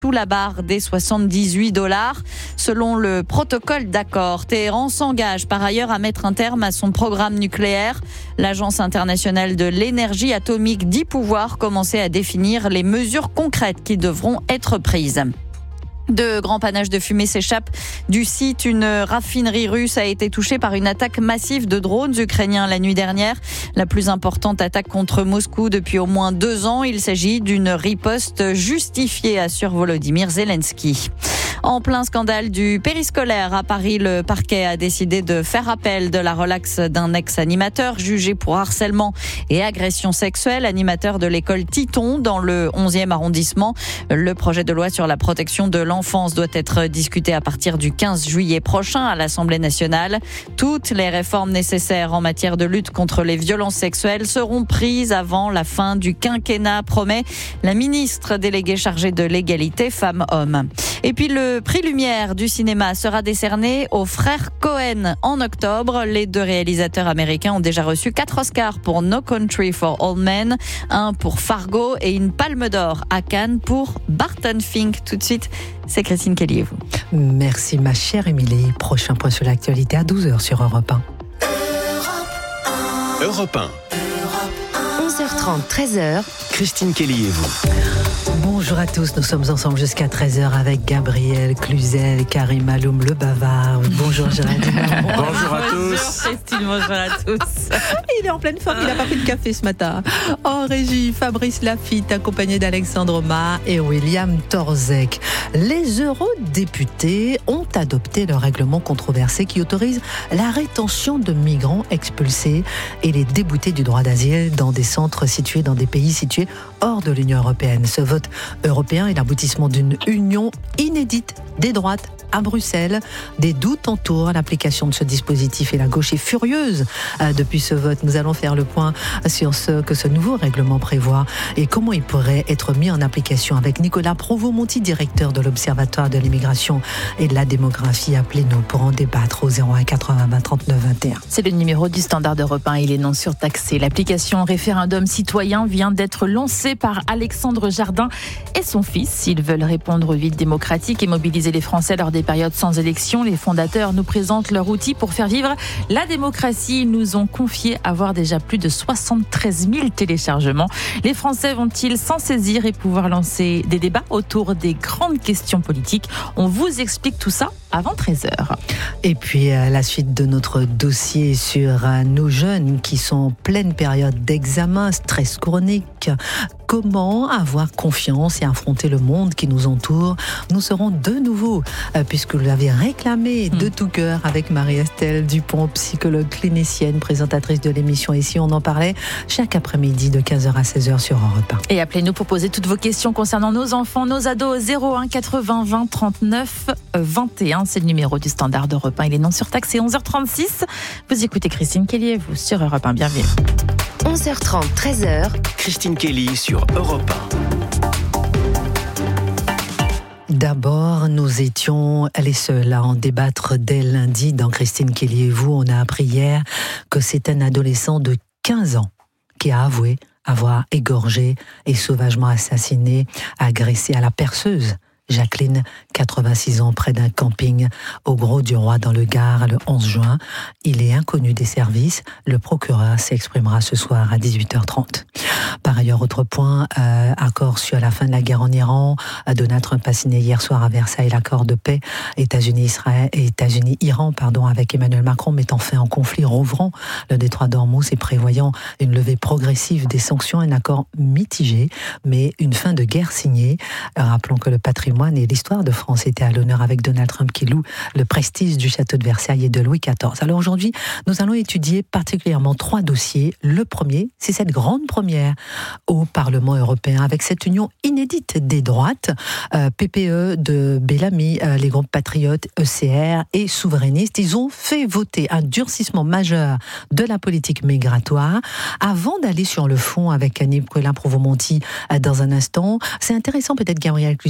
sous la barre des $78. Selon le protocole d'accord, Téhéran s'engage par ailleurs à mettre un terme à son programme nucléaire. L'Agence internationale de l'énergie atomique dit pouvoir commencer à définir les mesures concrètes qui devront être prises. De grands panaches de fumée s'échappent du site. Une raffinerie russe a été touchée par une attaque massive de drones ukrainiens la nuit dernière. La plus importante attaque contre Moscou depuis au moins 2 ans. Il s'agit d'une riposte justifiée, assure Volodymyr Zelensky. En plein scandale du périscolaire à Paris, le parquet a décidé de faire appel de la relaxe d'un ex-animateur jugé pour harcèlement et agression sexuelle, animateur de l'école Titon dans le 11e arrondissement. Le projet de loi sur la protection de l'enfance doit être discuté à partir du 15 juillet prochain à l'Assemblée nationale. Toutes les réformes nécessaires en matière de lutte contre les violences sexuelles seront prises avant la fin du quinquennat, promet la ministre déléguée chargée de l'égalité femmes-hommes. Et puis le prix Lumière du cinéma sera décerné aux frères Cohen en octobre. Les 2 réalisateurs américains ont déjà reçu 4 Oscars pour No Country for Old Men, 1 pour Fargo et une Palme d'Or à Cannes pour Barton Fink. Tout de suite, c'est Christine Kelly et vous. Merci ma chère Émilie. Prochain point sur l'actualité à 12h sur Europe 1. Europe 1. 11h30, 13h. Christine Kelly et vous. Bonjour à tous, nous sommes ensemble jusqu'à 13h avec Gabriel Cluzel, Karim Aloum le bavard. Bonjour Géraldine. Bonjour à tous. Christine, bonjour à tous. Il est en pleine forme, il n'a pas pris de café ce matin. En régie, Fabrice Lafitte, accompagné d'Alexandre Ma et William Torzek. Les eurodéputés ont adopté le règlement controversé qui autorise la rétention de migrants expulsés et les déboutés du droit d'asile dans des centres situés dans des pays situés hors de l'Union européenne. Ce vote européen est l'aboutissement d'une union inédite des droites à Bruxelles. Des doutes entourent l'application de ce dispositif et la gauche est furieuse depuis ce vote. Nous allons faire le point sur ce que ce nouveau règlement prévoit et comment il pourrait être mis en application avec Nicolas Provost-Monti, directeur de l'Observatoire de l'immigration et de la démographie. Appelez-nous pour en débattre au 01 80 20 39 21. C'est le numéro du Standard Europe 1, il est non surtaxé. L'application référendum citoyen vient d'être lancée par Alexandre Jardin et son fils. Ils veulent répondre au vide démocratique et mobiliser les Français lors des périodes sans élection. Les fondateurs nous présentent leur outil pour faire vivre la démocratie. Ils nous ont confié avoir déjà plus de 73 000 téléchargements. Les Français vont-ils s'en saisir et pouvoir lancer des débats autour des grandes questions politiques? On vous explique tout ça avant 13h. Et puis la suite de notre dossier sur nos jeunes qui sont en pleine période d'examen, stress chronique. Comment avoir confiance et affronter le monde qui nous entoure? Nous serons de nouveau, puisque vous l'avez réclamé de tout cœur, avec Marie-Estelle Dupont, psychologue clinicienne, présentatrice de l'émission Ici on en parlait, chaque après-midi de 15h à 16h sur Europe 1. Et appelez-nous pour poser toutes vos questions concernant nos enfants, nos ados, 01 80 20 39 21. C'est le numéro du Standard d'Europe 1. Il est non surtaxé, 11h36. Vous écoutez Christine Kelly et vous sur Europe 1. Bienvenue. 11h30, 13h. Christine Kelly sur Europe 1. D'abord, nous étions les seuls à en débattre dès lundi dans Christine Kelly et vous. On a appris hier que c'est un adolescent de 15 ans qui a avoué avoir égorgé et sauvagement assassiné, agressé à la perceuse Jacqueline, 86 ans, près d'un camping au Grau-du-Roi dans le Gard le 11 juin. Il est inconnu des services. Le procureur s'exprimera ce soir à 18h30. Par ailleurs, autre point, accord sur la fin de la guerre en Iran. Donald Trump a signé hier soir à Versailles l'accord de paix États-Unis-Iran, avec Emmanuel Macron, mettant fin en conflit, rouvrant le détroit d'Ormuz et prévoyant une levée progressive des sanctions. Un accord mitigé, mais une fin de guerre signée. Rappelons que le patrimoine et l'histoire de France étaient à l'honneur avec Donald Trump qui loue le prestige du château de Versailles et de Louis XIV. Alors aujourd'hui, nous allons étudier particulièrement 3 dossiers. Le premier, c'est cette grande première au Parlement européen avec cette union inédite des droites, PPE de Bellamy, les groupes patriotes, ECR et souverainistes. Ils ont fait voter un durcissement majeur de la politique migratoire. Avant d'aller sur le fond avec Nicolas Provost-Monti dans un instant, c'est intéressant peut-être, Gabriel Cluzel,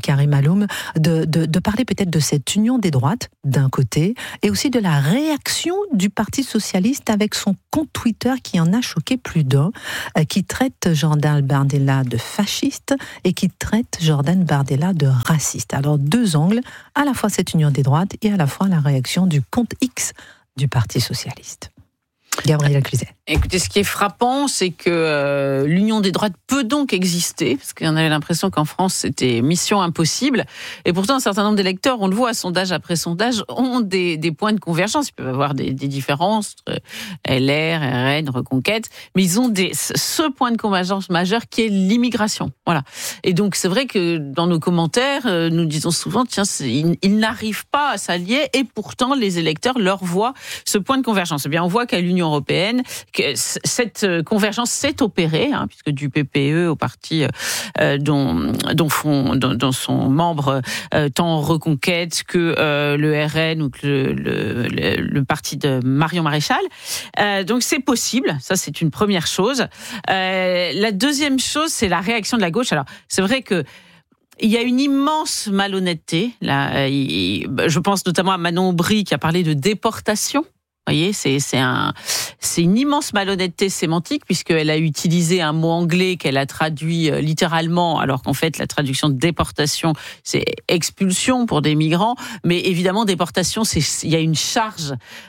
Karim Alloum, de parler peut-être de cette union des droites, d'un côté, et aussi de la réaction du Parti socialiste avec son compte Twitter qui en a choqué plus d'un, qui traite Jordan Bardella de fasciste et qui traite Jordan Bardella de raciste. Alors, deux angles, à la fois cette union des droites et à la fois la réaction du compte X du Parti socialiste. Gabriel Cluzet. Écoutez, ce qui est frappant, c'est que l'union des droites peut donc exister, parce qu'on avait l'impression qu'en France, c'était mission impossible. Et pourtant, un certain nombre d'électeurs, on le voit, sondage après sondage, ont des points de convergence. Ils peuvent avoir des différences entre LR, RN, Reconquête, mais ils ont ce point de convergence majeur qui est l'immigration. Voilà. Et donc, c'est vrai que dans nos commentaires, nous disons souvent, tiens, ils n'arrivent pas à s'allier, et pourtant, les électeurs leur voient ce point de convergence. Eh bien, on voit qu'à l'Union européenne, que cette convergence s'est opérée, puisque du PPE au parti dont sont membres tant Reconquête que le RN ou que le parti de Marion Maréchal. Donc c'est possible, ça c'est une première chose. La deuxième chose, c'est la réaction de la gauche. Alors c'est vrai que il y a une immense malhonnêteté. Là, je pense notamment à Manon Aubry qui a parlé de déportation. Vous voyez, c'est une immense malhonnêteté sémantique puisqu'elle a utilisé un mot anglais qu'elle a traduit littéralement, alors qu'en fait la traduction de déportation c'est expulsion pour des migrants, mais évidemment déportation il y a une charge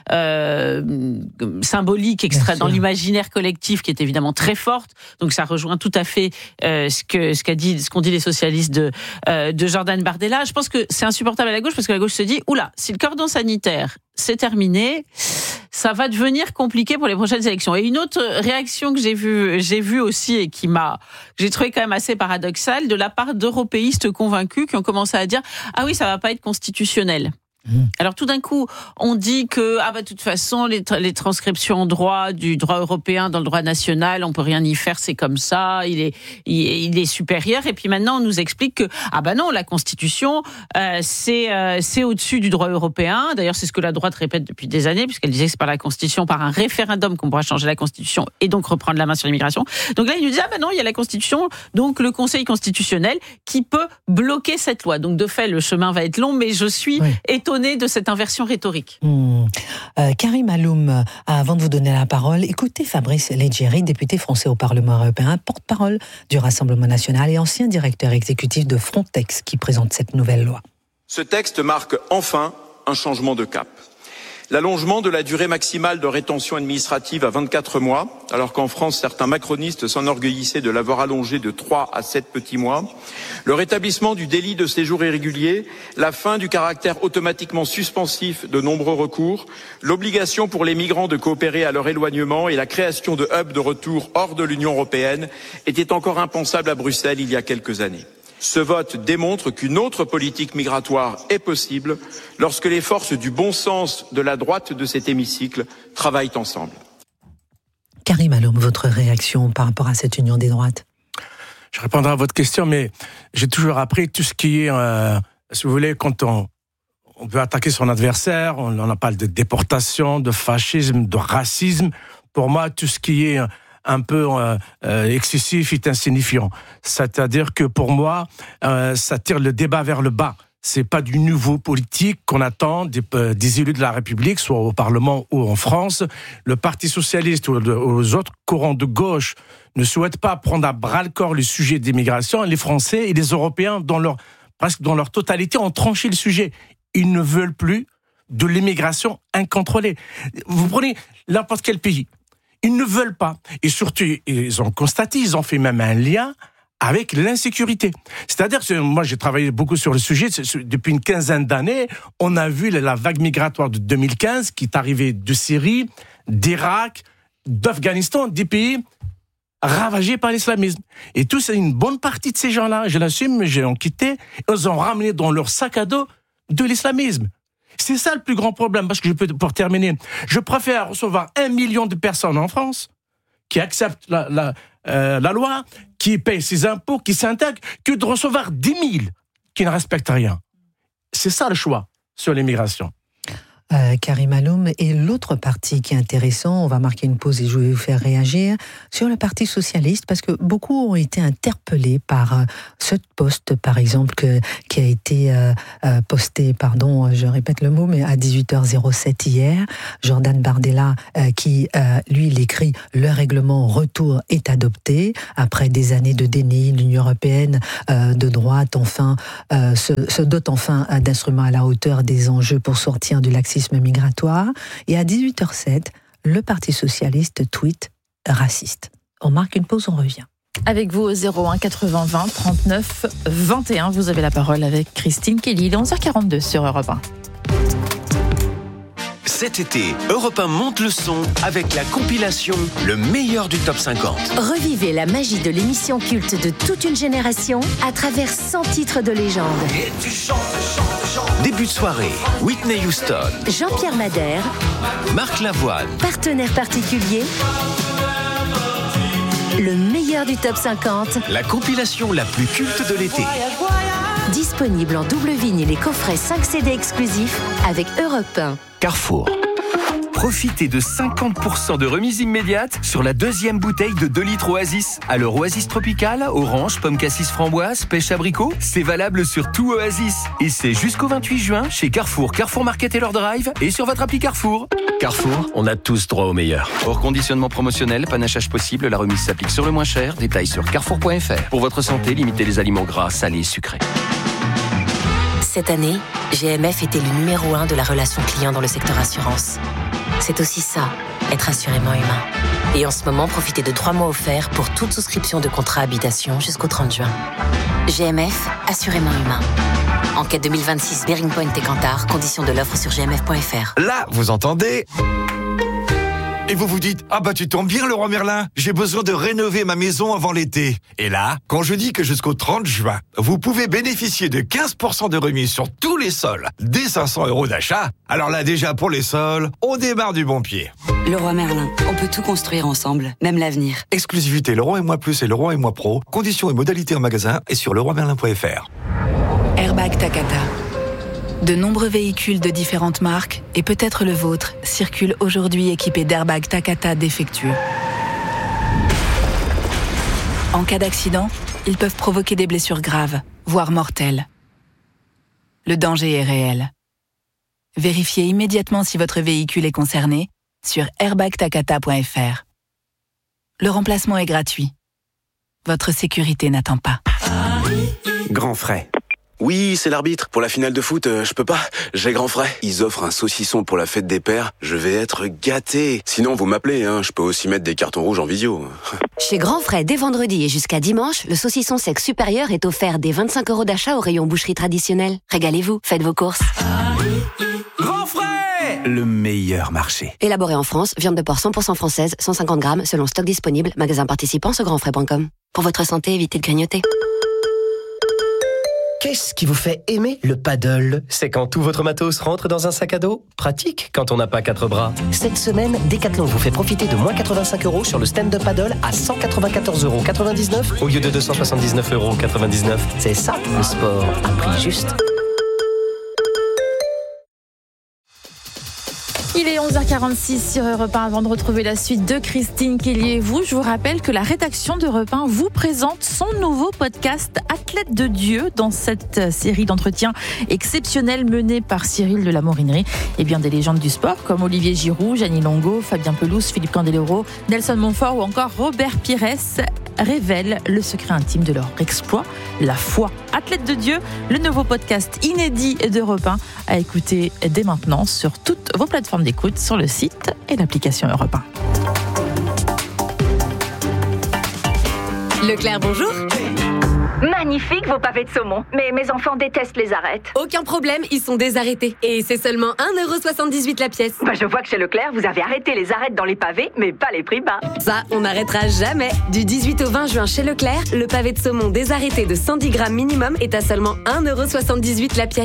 symbolique extraite dans l'imaginaire collectif qui est évidemment très forte. Donc ça rejoint tout à fait ce qu'ont dit les socialistes de Jordan Bardella. Je pense que c'est insupportable à la gauche parce que la gauche se dit oula, si le cordon sanitaire c'est terminé, ça va devenir compliqué pour les prochaines élections. Et une autre réaction que j'ai vue aussi et que j'ai trouvé quand même assez paradoxale de la part d'européistes convaincus qui ont commencé à dire ah oui, ça va pas être constitutionnel. Alors tout d'un coup, on dit que de toute façon les transcriptions en droit du droit européen dans le droit national, on peut rien y faire, c'est comme ça, il est supérieur. Et puis maintenant, on nous explique que non, la Constitution c'est au-dessus du droit européen. D'ailleurs, c'est ce que la droite répète depuis des années, puisqu'elle disait que c'est par la Constitution, par un référendum qu'on pourra changer la Constitution et donc reprendre la main sur l'immigration. Donc là, il nous dit non, il y a la Constitution, donc le Conseil constitutionnel qui peut bloquer cette loi. Donc de fait, le chemin va être long, mais je suis étonnée de cette inversion rhétorique. Karim Alloum, avant de vous donner la parole, écoutez Fabrice Leggeri, député français au Parlement européen, porte-parole du Rassemblement national et ancien directeur exécutif de Frontex, qui présente cette nouvelle loi. Ce texte marque enfin un changement de cap. L'allongement de la durée maximale de rétention administrative à 24 mois, alors qu'en France, certains macronistes s'enorgueillissaient de l'avoir allongé de 3 à 7 petits mois, le rétablissement du délit de séjour irrégulier, la fin du caractère automatiquement suspensif de nombreux recours, l'obligation pour les migrants de coopérer à leur éloignement et la création de hubs de retour hors de l'Union européenne étaient encore impensables à Bruxelles il y a quelques années. Ce vote démontre qu'une autre politique migratoire est possible lorsque les forces du bon sens de la droite de cet hémicycle travaillent ensemble. Karim Alloum, votre réaction par rapport à cette union des droites? Je répondrai à votre question, mais j'ai toujours appris tout ce qui est, si vous voulez, quand on peut attaquer son adversaire, on en parle de déportation, de fascisme, de racisme. Pour moi, tout ce qui est un peu excessif est insignifiant. C'est-à-dire que pour moi, ça tire le débat vers le bas. C'est pas du nouveau politique qu'on attend des élus de la République, soit au Parlement ou en France. Le Parti socialiste ou les autres courants de gauche ne souhaitent pas prendre à bras-le-corps le sujet d'immigration. Les Français et les Européens, presque dans leur totalité, ont tranché le sujet. Ils ne veulent plus de l'immigration incontrôlée. Vous prenez n'importe quel pays. Ils ne veulent pas. Et surtout, ils ont constaté, ils ont fait même un lien avec l'insécurité. C'est-à-dire que moi, j'ai travaillé beaucoup sur le sujet. Depuis une quinzaine d'années, on a vu la vague migratoire de 2015 qui est arrivée de Syrie, d'Irak, d'Afghanistan, des pays ravagés par l'islamisme. Et une bonne partie de ces gens-là, je l'assume, ils ont quitté, ils ont ramené dans leur sac à dos de l'islamisme. C'est ça le plus grand problème, parce que pour terminer, je préfère recevoir 1 million de personnes en France qui acceptent la loi, qui payent ses impôts, qui s'intègrent, que de recevoir 10 000 qui ne respectent rien. C'est ça le choix sur l'immigration. Karim Aloum. Et l'autre parti qui est intéressant, on va marquer une pause et je vais vous faire réagir, sur le Parti Socialiste, parce que beaucoup ont été interpellés par ce post, par exemple, qui a été posté, je répète le mot, mais à 18h07 hier. Jordan Bardella, qui, lui, il écrit « Le règlement retour est adopté ». Après des années de déni, l'Union européenne de droite, enfin, se dote enfin d'instruments à la hauteur des enjeux pour sortir du laxisme migratoire. Et à 18h07, le Parti Socialiste tweet « raciste ». On marque une pause, on revient. Avec vous au 01 80 20 39 21, vous avez la parole avec Christine Kelly. Il est 11h42 sur Europe 1. Cet été, Europe 1 monte le son avec la compilation Le meilleur du top 50. Revivez la magie de l'émission culte de toute une génération à travers 100 titres de légende. Et tu chantes. Début de soirée, Whitney Houston, Jean-Pierre Madère, Marc Lavoine, partenaire particulier. Le meilleur du top 50. la compilation la plus culte de l'été. Disponible en double vinyle et coffret 5 CD exclusifs avec Europe 1. Carrefour. Profitez de 50% de remise immédiate sur la deuxième bouteille de 2 litres Oasis. Alors Oasis Tropical, orange, pomme cassis framboise, pêche abricot, c'est valable sur tout Oasis. Et c'est jusqu'au 28 juin chez Carrefour, Carrefour Market et leur drive et sur votre appli Carrefour. Carrefour, on a tous droit au meilleur. Hors conditionnement promotionnel, panachage possible, la remise s'applique sur le moins cher. Détails sur carrefour.fr. Pour votre santé, limitez les aliments gras, salés et sucrés. Cette année, GMF était le numéro 1 de la relation client dans le secteur assurance. C'est aussi ça, être assurément humain. Et en ce moment, profitez de 3 mois offerts pour toute souscription de contrat habitation jusqu'au 30 juin. GMF, assurément humain. Enquête 2026 Bearing Point et Kantar, conditions de l'offre sur gmf.fr. Là, vous entendez ? Et vous vous dites, ah bah tu tombes bien Leroy Merlin, j'ai besoin de rénover ma maison avant l'été. Et là, quand je dis que jusqu'au 30 juin, vous pouvez bénéficier de 15% de remise sur tous les sols, dès 500 € d'achat, alors là déjà pour les sols, on démarre du bon pied. Leroy Merlin, on peut tout construire ensemble, même l'avenir. Exclusivité Leroy et Moi Plus et Leroy et Moi Pro, conditions et modalités en magasin et sur leroymerlin.fr. Airbag Takata. De nombreux véhicules de différentes marques, et peut-être le vôtre, circulent aujourd'hui équipés d'airbags Takata défectueux. En cas d'accident, ils peuvent provoquer des blessures graves, voire mortelles. Le danger est réel. Vérifiez immédiatement si votre véhicule est concerné sur airbagtakata.fr. Le remplacement est gratuit. Votre sécurité n'attend pas. Grand frais. Oui, c'est l'arbitre. Pour la finale de foot, je peux pas. J'ai grand frais. Ils offrent un saucisson pour la fête des pères. Je vais être gâté. Sinon, vous m'appelez, je peux aussi mettre des cartons rouges en visio. Chez Grand Frais, dès vendredi et jusqu'à dimanche, le saucisson sec supérieur est offert dès 25 € d'achat au rayon boucherie traditionnelle. Régalez-vous, faites vos courses. Grand frais, le meilleur marché. Élaboré en France, viande de porc 100% française, 150 grammes, selon stock disponible, magasin participant sur grandfrais.com. Pour votre santé, évitez de grignoter. Qu'est-ce qui vous fait aimer le paddle ? C'est quand tout votre matos rentre dans un sac à dos ? Pratique quand on n'a pas 4 bras. Cette semaine, Decathlon vous fait profiter de moins 85 € sur le stand-up paddle à 194,99 € au lieu de 279,99 €. C'est ça, le sport à prix juste. Il est 11h46 sur Europe 1. Avant de retrouver la suite de Christine Kelly et vous, je vous rappelle que la rédaction d'Europe 1 vous présente son nouveau podcast Athlète de Dieu. Dans cette série d'entretiens exceptionnels menés par Cyril de la Morinerie, et bien des légendes du sport comme Olivier Giroud, Gianni Longo, Fabien Pelouse, Philippe Candeloro, Nelson Montfort ou encore Robert Pires révèlent le secret intime de leur exploit, la foi. Athlète de Dieu, le nouveau podcast inédit d'Europe 1 à écouter dès maintenant sur toutes vos plateformes d'écoute, sur le site et l'application Europe 1. Leclerc, bonjour. Magnifique vos pavés de saumon, mais mes enfants détestent les arêtes. Aucun problème, ils sont désarrêtés. Et c'est seulement 1,78 € la pièce. Je vois que chez Leclerc, vous avez arrêté les arêtes dans les pavés, mais pas les prix bas. Ça, on n'arrêtera jamais. Du 18 au 20 juin chez Leclerc, le pavé de saumon désarrêté de 110 grammes minimum est à seulement 1,78 € la pièce.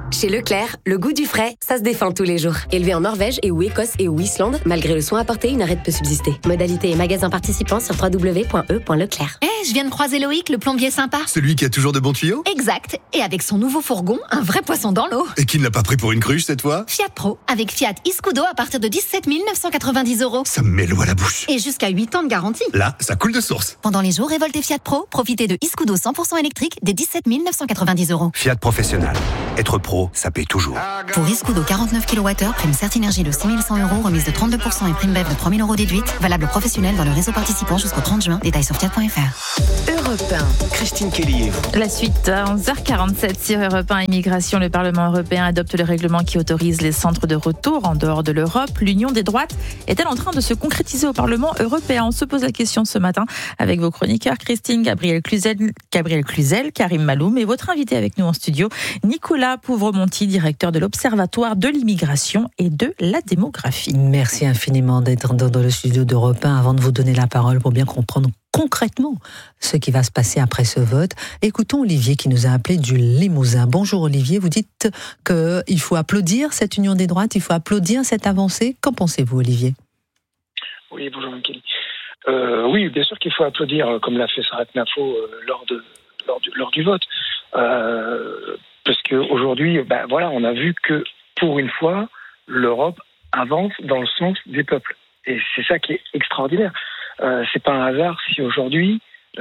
Chez Leclerc, le goût du frais, ça se défend tous les jours. Élevé en Norvège et ou Écosse et ou Islande, malgré le soin apporté, une arrête peut subsister. Modalité et magasins participants sur www.e.leclerc. Je viens de croiser Loïc, le plombier sympa. Celui qui a toujours de bons tuyaux ? Exact. Et avec son nouveau fourgon, un vrai poisson dans l'eau. Et qui ne l'a pas pris pour une cruche cette fois ? Fiat Pro, avec Fiat Iscudo à partir de 17 990 €. Ça me met l'eau à la bouche. Et jusqu'à 8 ans de garantie. Là, ça coule de source. Pendant les jours révoltés Fiat Pro, profitez de Iscudo 100% électrique dès 17 990 €. Fiat Professionnel. Être pro, ça paye toujours. Pour Iscudo 49 kWh, prime Certinergie de 6 100 €, remise de 32% et prime BEV de 3 000 € déduite. Valable professionnel dans le réseau participant jusqu'au 30 juin. Détails sur fiat.fr. Europe 1. Christine Kelly et vous. La suite à 11h47 sur Europe 1 Immigration. Le Parlement européen adopte le règlement qui autorise les centres de retour en dehors de l'Europe. L'union des droites est-elle en train de se concrétiser au Parlement européen ? On se pose la question ce matin avec vos chroniqueurs Christine, Gabriel Cluzel, Karim Maloum et votre invité avec nous en studio, Nicolas Pouvremonti, directeur de l'Observatoire de l'immigration et de la démographie. Merci infiniment d'être dans le studio d'Europe 1 avant de vous donner la parole pour bien comprendre concrètement ce qui va se passer après ce vote. Écoutons Olivier qui nous a appelé du Limousin. Bonjour Olivier, vous dites qu'il faut applaudir cette union des droites, il faut applaudir cette avancée. Qu'en pensez-vous Olivier ? Oui, bonjour Kelly. Oui, bien sûr qu'il faut applaudir, comme l'a fait Sarat Nafo lors du vote. Parce qu'aujourd'hui, on a vu que pour une fois, l'Europe avance dans le sens des peuples. Et c'est ça qui est extraordinaire. C'est pas un hasard si aujourd'hui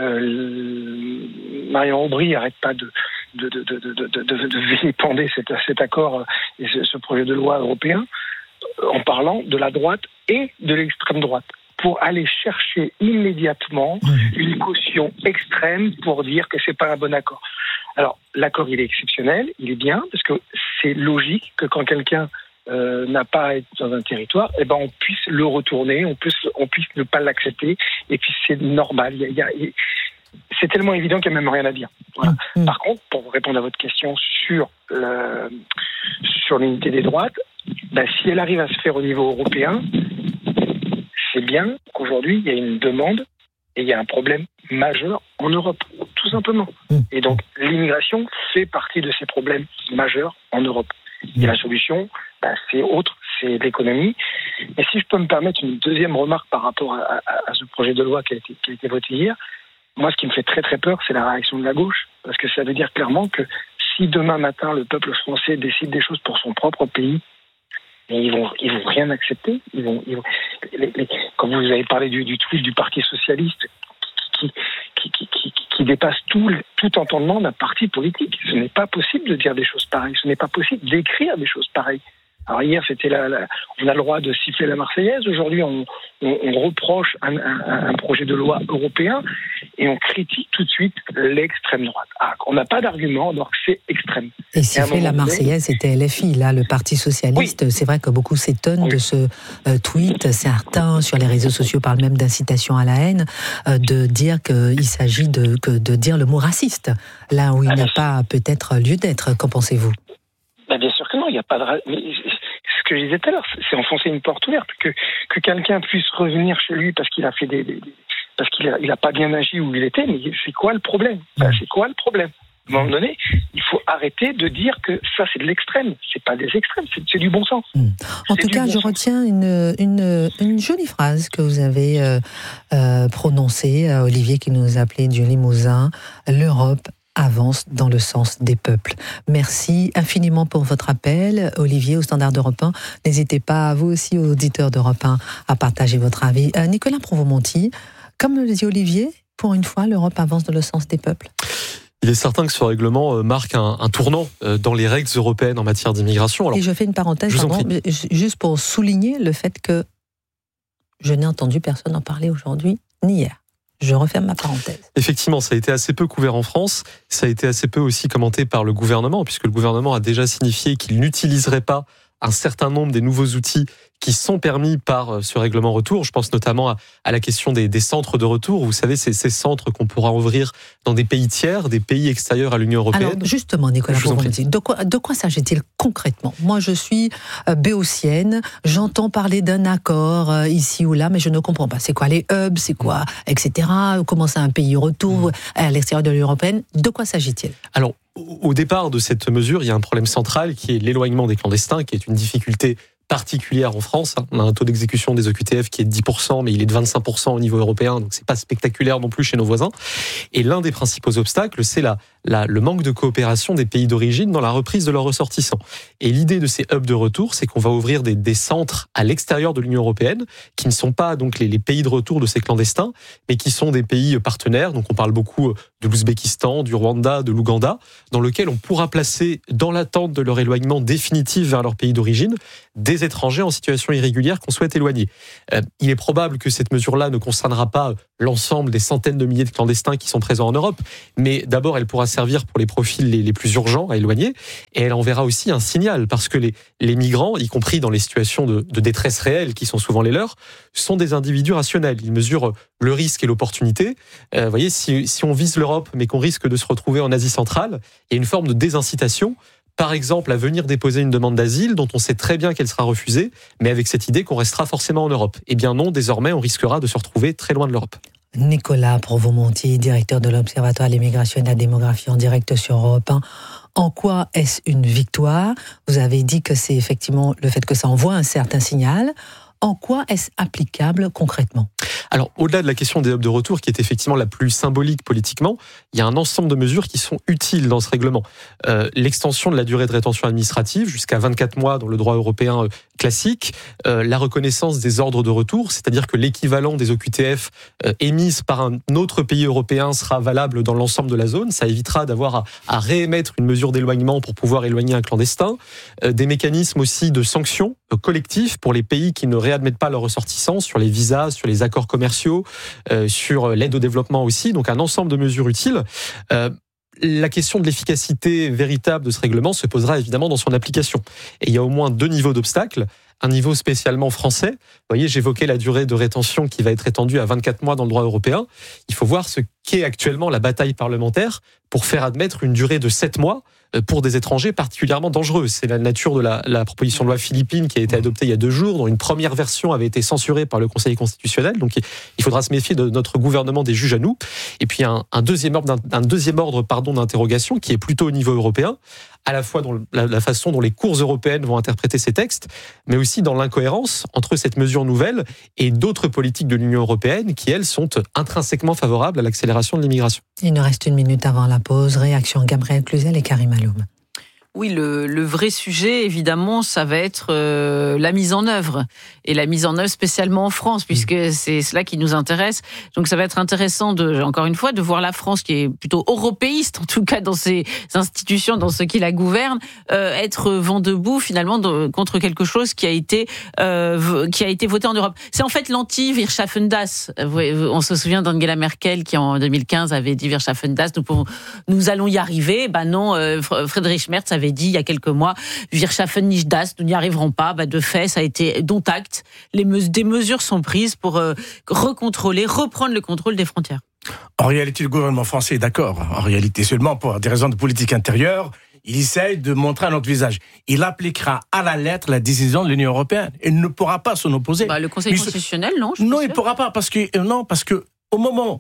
Marion Aubry n'arrête pas de vilipender cet accord et ce projet de loi européen en parlant de la droite et de l'extrême droite pour aller chercher immédiatement une caution extrême pour dire que c'est pas un bon accord. Alors l'accord il est exceptionnel, il est bien parce que c'est logique que quand quelqu'un n'a pas à être dans un territoire, on puisse le retourner, on puisse ne pas l'accepter, et puis c'est normal. C'est tellement évident qu'il n'y a même rien à dire. Voilà. Par contre, pour répondre à votre question sur l'unité des droites, si elle arrive à se faire au niveau européen, c'est bien qu'aujourd'hui il y a une demande et il y a un problème majeur en Europe, tout simplement. Et donc l'immigration fait partie de ces problèmes majeurs en Europe. Et la solution, c'est autre, c'est l'économie. Et si je peux me permettre une deuxième remarque par rapport à ce projet de loi qui a été voté hier, moi ce qui me fait très très peur, c'est la réaction de la gauche, parce que ça veut dire clairement que si demain matin le peuple français décide des choses pour son propre pays, ils vont rien accepter. Quand vous avez parlé du tweet du Parti socialiste qui dépasse tout entendement d'un parti politique. Ce n'est pas possible de dire des choses pareilles. Ce n'est pas possible d'écrire des choses pareilles. Alors hier, c'était on a le droit de siffler la Marseillaise. Aujourd'hui, on reproche un projet de loi européen et on critique tout de suite l'extrême droite. On n'a pas d'argument, alors que c'est extrême. Et siffler la Marseillaise, c'était LFI, là, le Parti socialiste. Oui. C'est vrai que beaucoup s'étonnent de ce tweet. Certains, sur les réseaux sociaux, parlent même d'incitation à la haine, de dire qu'il s'agit de dire le mot raciste, là où il n'a pas peut-être lieu d'être. Qu'en pensez-vous ? Bien sûr que non, il n'y a pas de... Ce que je disais tout à l'heure, c'est enfoncer une porte ouverte, que quelqu'un puisse revenir chez lui parce qu'il a fait parce qu'il a pas bien agi où il était, mais c'est quoi le problème ? C'est quoi le problème ? À un moment donné, il faut arrêter de dire que ça c'est de l'extrême. C'est pas des extrêmes, c'est du bon sens. En tout cas, je retiens une jolie phrase que vous avez prononcée, Olivier qui nous appelait du Limousin, l'Europe avance dans le sens des peuples. Merci infiniment pour votre appel, Olivier, au Standard d'Europe 1. N'hésitez pas, vous aussi, auditeurs d'Europe 1, à partager votre avis. Nicolas Pouvremonti, comme le dit Olivier, pour une fois, l'Europe avance dans le sens des peuples. Il est certain que ce règlement marque un tournant dans les règles européennes en matière d'immigration. Alors, et je fais une parenthèse, juste pour souligner le fait que je n'ai entendu personne en parler aujourd'hui, ni hier. Je referme ma parenthèse. Effectivement, ça a été assez peu couvert en France. Ça a été assez peu aussi commenté par le gouvernement, puisque le gouvernement a déjà signifié qu'il n'utiliserait pas un certain nombre des nouveaux outils qui sont permis par ce règlement retour. Je pense notamment à la question des centres de retour. Vous savez, c'est ces centres qu'on pourra ouvrir dans des pays tiers, des pays extérieurs à l'Union européenne. Alors justement, Nicolas, de quoi s'agit-il concrètement ? Moi, je suis béotienne, j'entends parler d'un accord ici ou là, mais je ne comprends pas. C'est quoi les hubs, c'est quoi, etc. Comment c'est un pays retour à l'extérieur de l'Union européenne ? De quoi s'agit-il ? Alors, au départ de cette mesure, il y a un problème central qui est l'éloignement des clandestins, qui est une difficulté particulière en France. On a un taux d'exécution des OQTF qui est de 10%, mais il est de 25% au niveau européen, donc c'est pas spectaculaire non plus chez nos voisins. Et l'un des principaux obstacles, c'est le manque de coopération des pays d'origine dans la reprise de leurs ressortissants. Et l'idée de ces hubs de retour, c'est qu'on va ouvrir des centres à l'extérieur de l'Union européenne, qui ne sont pas donc les pays de retour de ces clandestins, mais qui sont des pays partenaires. Donc on parle beaucoup de l'Ouzbékistan, du Rwanda, de l'Ouganda, dans lequel on pourra placer, dans l'attente de leur éloignement définitif vers leur pays d'origine, des étrangers en situation irrégulière qu'on souhaite éloigner. Il est probable que cette mesure-là ne concernera pas l'ensemble des centaines de milliers de clandestins qui sont présents en Europe, mais d'abord elle pourra servir pour les profils les plus urgents à éloigner, et elle enverra aussi un signal, parce que les migrants, y compris dans les situations de détresse réelle qui sont souvent les leurs, sont des individus rationnels. Ils mesurent le risque et l'opportunité. Vous voyez, si on vise l'Europe, mais qu'on risque de se retrouver en Asie centrale, il y a une forme de désincitation, par exemple, à venir déposer une demande d'asile dont on sait très bien qu'elle sera refusée, mais avec cette idée qu'on restera forcément en Europe. Eh bien non, désormais, on risquera de se retrouver très loin de l'Europe. Nicolas Provost-Monti, directeur de l'Observatoire à l'immigration et de la démographie en direct sur Europe 1. En quoi est-ce une victoire ? Vous avez dit que c'est effectivement le fait que ça envoie un certain signal. En quoi est-ce applicable concrètement ? Alors, au-delà de la question des hubs de retour, qui est effectivement la plus symbolique politiquement, il y a un ensemble de mesures qui sont utiles dans ce règlement. L'extension de la durée de rétention administrative jusqu'à 24 mois dans le droit européen classique, la reconnaissance des ordres de retour, c'est-à-dire que l'équivalent des OQTF émises par un autre pays européen sera valable dans l'ensemble de la zone. Ça évitera d'avoir à réémettre une mesure d'éloignement pour pouvoir éloigner un clandestin. Des mécanismes aussi de sanctions collectives pour les pays qui ne réadmettent pas leurs ressortissants, sur les visas, sur les accords commerciaux, sur l'aide au développement aussi. Donc un ensemble de mesures utiles. La question de l'efficacité véritable de ce règlement se posera évidemment dans son application. Et il y a au moins 2 niveaux d'obstacles. Un niveau spécialement français. Vous voyez, j'évoquais la durée de rétention qui va être étendue à 24 mois dans le droit européen. Il faut voir ce qu'est actuellement la bataille parlementaire pour faire admettre une durée de 7 mois pour des étrangers particulièrement dangereux. C'est la nature de la proposition de loi philippine qui a été adoptée il y a 2 jours, dont une première version avait été censurée par le Conseil constitutionnel. Donc il faudra se méfier de notre gouvernement, des juges à nous. Et puis un deuxième ordre d'interrogation qui est plutôt au niveau européen, à la fois dans la façon dont les cours européennes vont interpréter ces textes, mais aussi dans l'incohérence entre cette mesure nouvelle et d'autres politiques de l'Union européenne qui, elles, sont intrinsèquement favorables à l'accélération de l'immigration. Il nous reste 1 minute avant la pause. Réaction Gabriel Cluzel et Karim Aloum. Oui, le vrai sujet, évidemment, ça va être la mise en œuvre. Et la mise en œuvre spécialement en France, puisque c'est cela qui nous intéresse. Donc ça va être intéressant, encore une fois, de voir la France, qui est plutôt européiste, en tout cas dans ses institutions, dans ce qui la gouverne, être vent debout, finalement, contre quelque chose qui a été voté en Europe. C'est en fait l'anti-Wirtschaften-das. On se souvient d'Angela Merkel, qui en 2015 avait dit Wirtschaften-das, nous allons y arriver. Non, Friedrich Merz avait dit il y a quelques mois, Wirtschaften nicht das, nous n'y arriverons pas. De fait, ça a été dont acte. Des mesures sont prises pour reprendre le contrôle des frontières. En réalité, le gouvernement français est d'accord. En réalité, seulement pour des raisons de politique intérieure, il essaye de montrer un autre visage. Il appliquera à la lettre la décision de l'Union européenne. Il ne pourra pas s'en opposer. Le Conseil constitutionnel, non ? Non, il ne pourra pas parce que au moment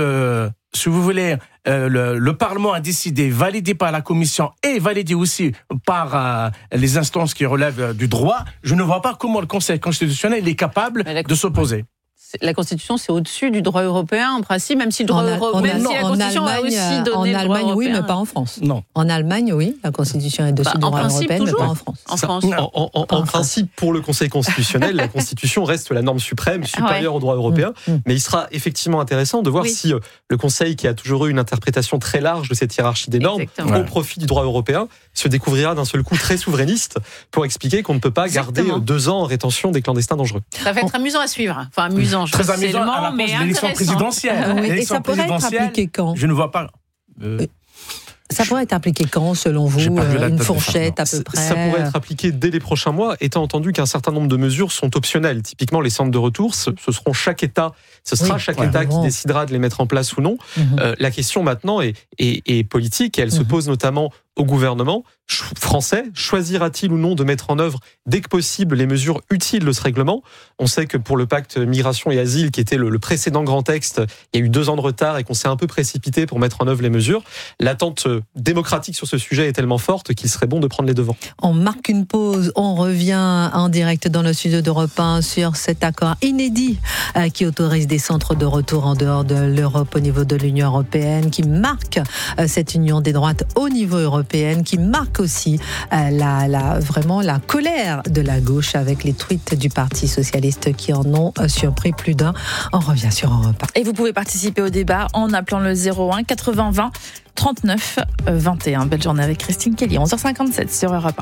si vous voulez, le Parlement a décidé, validé par la Commission et validé aussi par les instances qui relèvent du droit, je ne vois pas comment le Conseil constitutionnel est capable de s'opposer. La Constitution, c'est au-dessus du droit européen, en principe, même si le droit européen, la Constitution a aussi donné le droit européen. En Allemagne, oui, mais pas en France. Non. En Allemagne, oui, la Constitution est au-dessus du droit européen, mais pas en France. En principe, pour le Conseil constitutionnel, la Constitution reste la norme suprême, supérieure au droit européen. Mais il sera effectivement intéressant de voir si le Conseil, qui a toujours eu une interprétation très large de cette hiérarchie des normes, au profit du droit européen, se découvrira d'un seul coup très souverainiste pour expliquer qu'on ne peut pas garder 2 ans en rétention des clandestins dangereux. Ça va être amusant à suivre. Enfin, amusant. Très amusant à l'approche de l'élection présidentielle. Et ça pourrait être appliqué quand ? Je ne vois pas. Ça pourrait être appliqué quand, selon vous, une fourchette à peu près? Ça pourrait être appliqué dès les prochains mois, étant entendu qu'un certain nombre de mesures sont optionnelles. Typiquement, les centres de retour, ce sera chaque État qui décidera de les mettre en place ou non. La question maintenant est politique et elle se pose notamment au gouvernement français. Choisira-t-il ou non de mettre en œuvre dès que possible les mesures utiles de ce règlement? On sait que pour le pacte migration et asile, qui était le précédent grand texte, il y a eu 2 ans de retard et qu'on s'est un peu précipité pour mettre en œuvre les mesures. L'attente démocratique sur ce sujet est tellement forte qu'il serait bon de prendre les devants. On marque une pause, on revient en direct dans le studio d'Europe 1 sur cet accord inédit qui autorise des centres de retour en dehors de l'Europe au niveau de l'Union européenne, qui marque cette union des droites au niveau européen, qui marque aussi vraiment la colère de la gauche avec les tweets du Parti socialiste qui en ont surpris plus d'un. On revient sur Europe 1. Et vous pouvez participer au débat en appelant le 01 80 20 39 21. Belle journée avec Christine Kelly, 11h57 sur Europe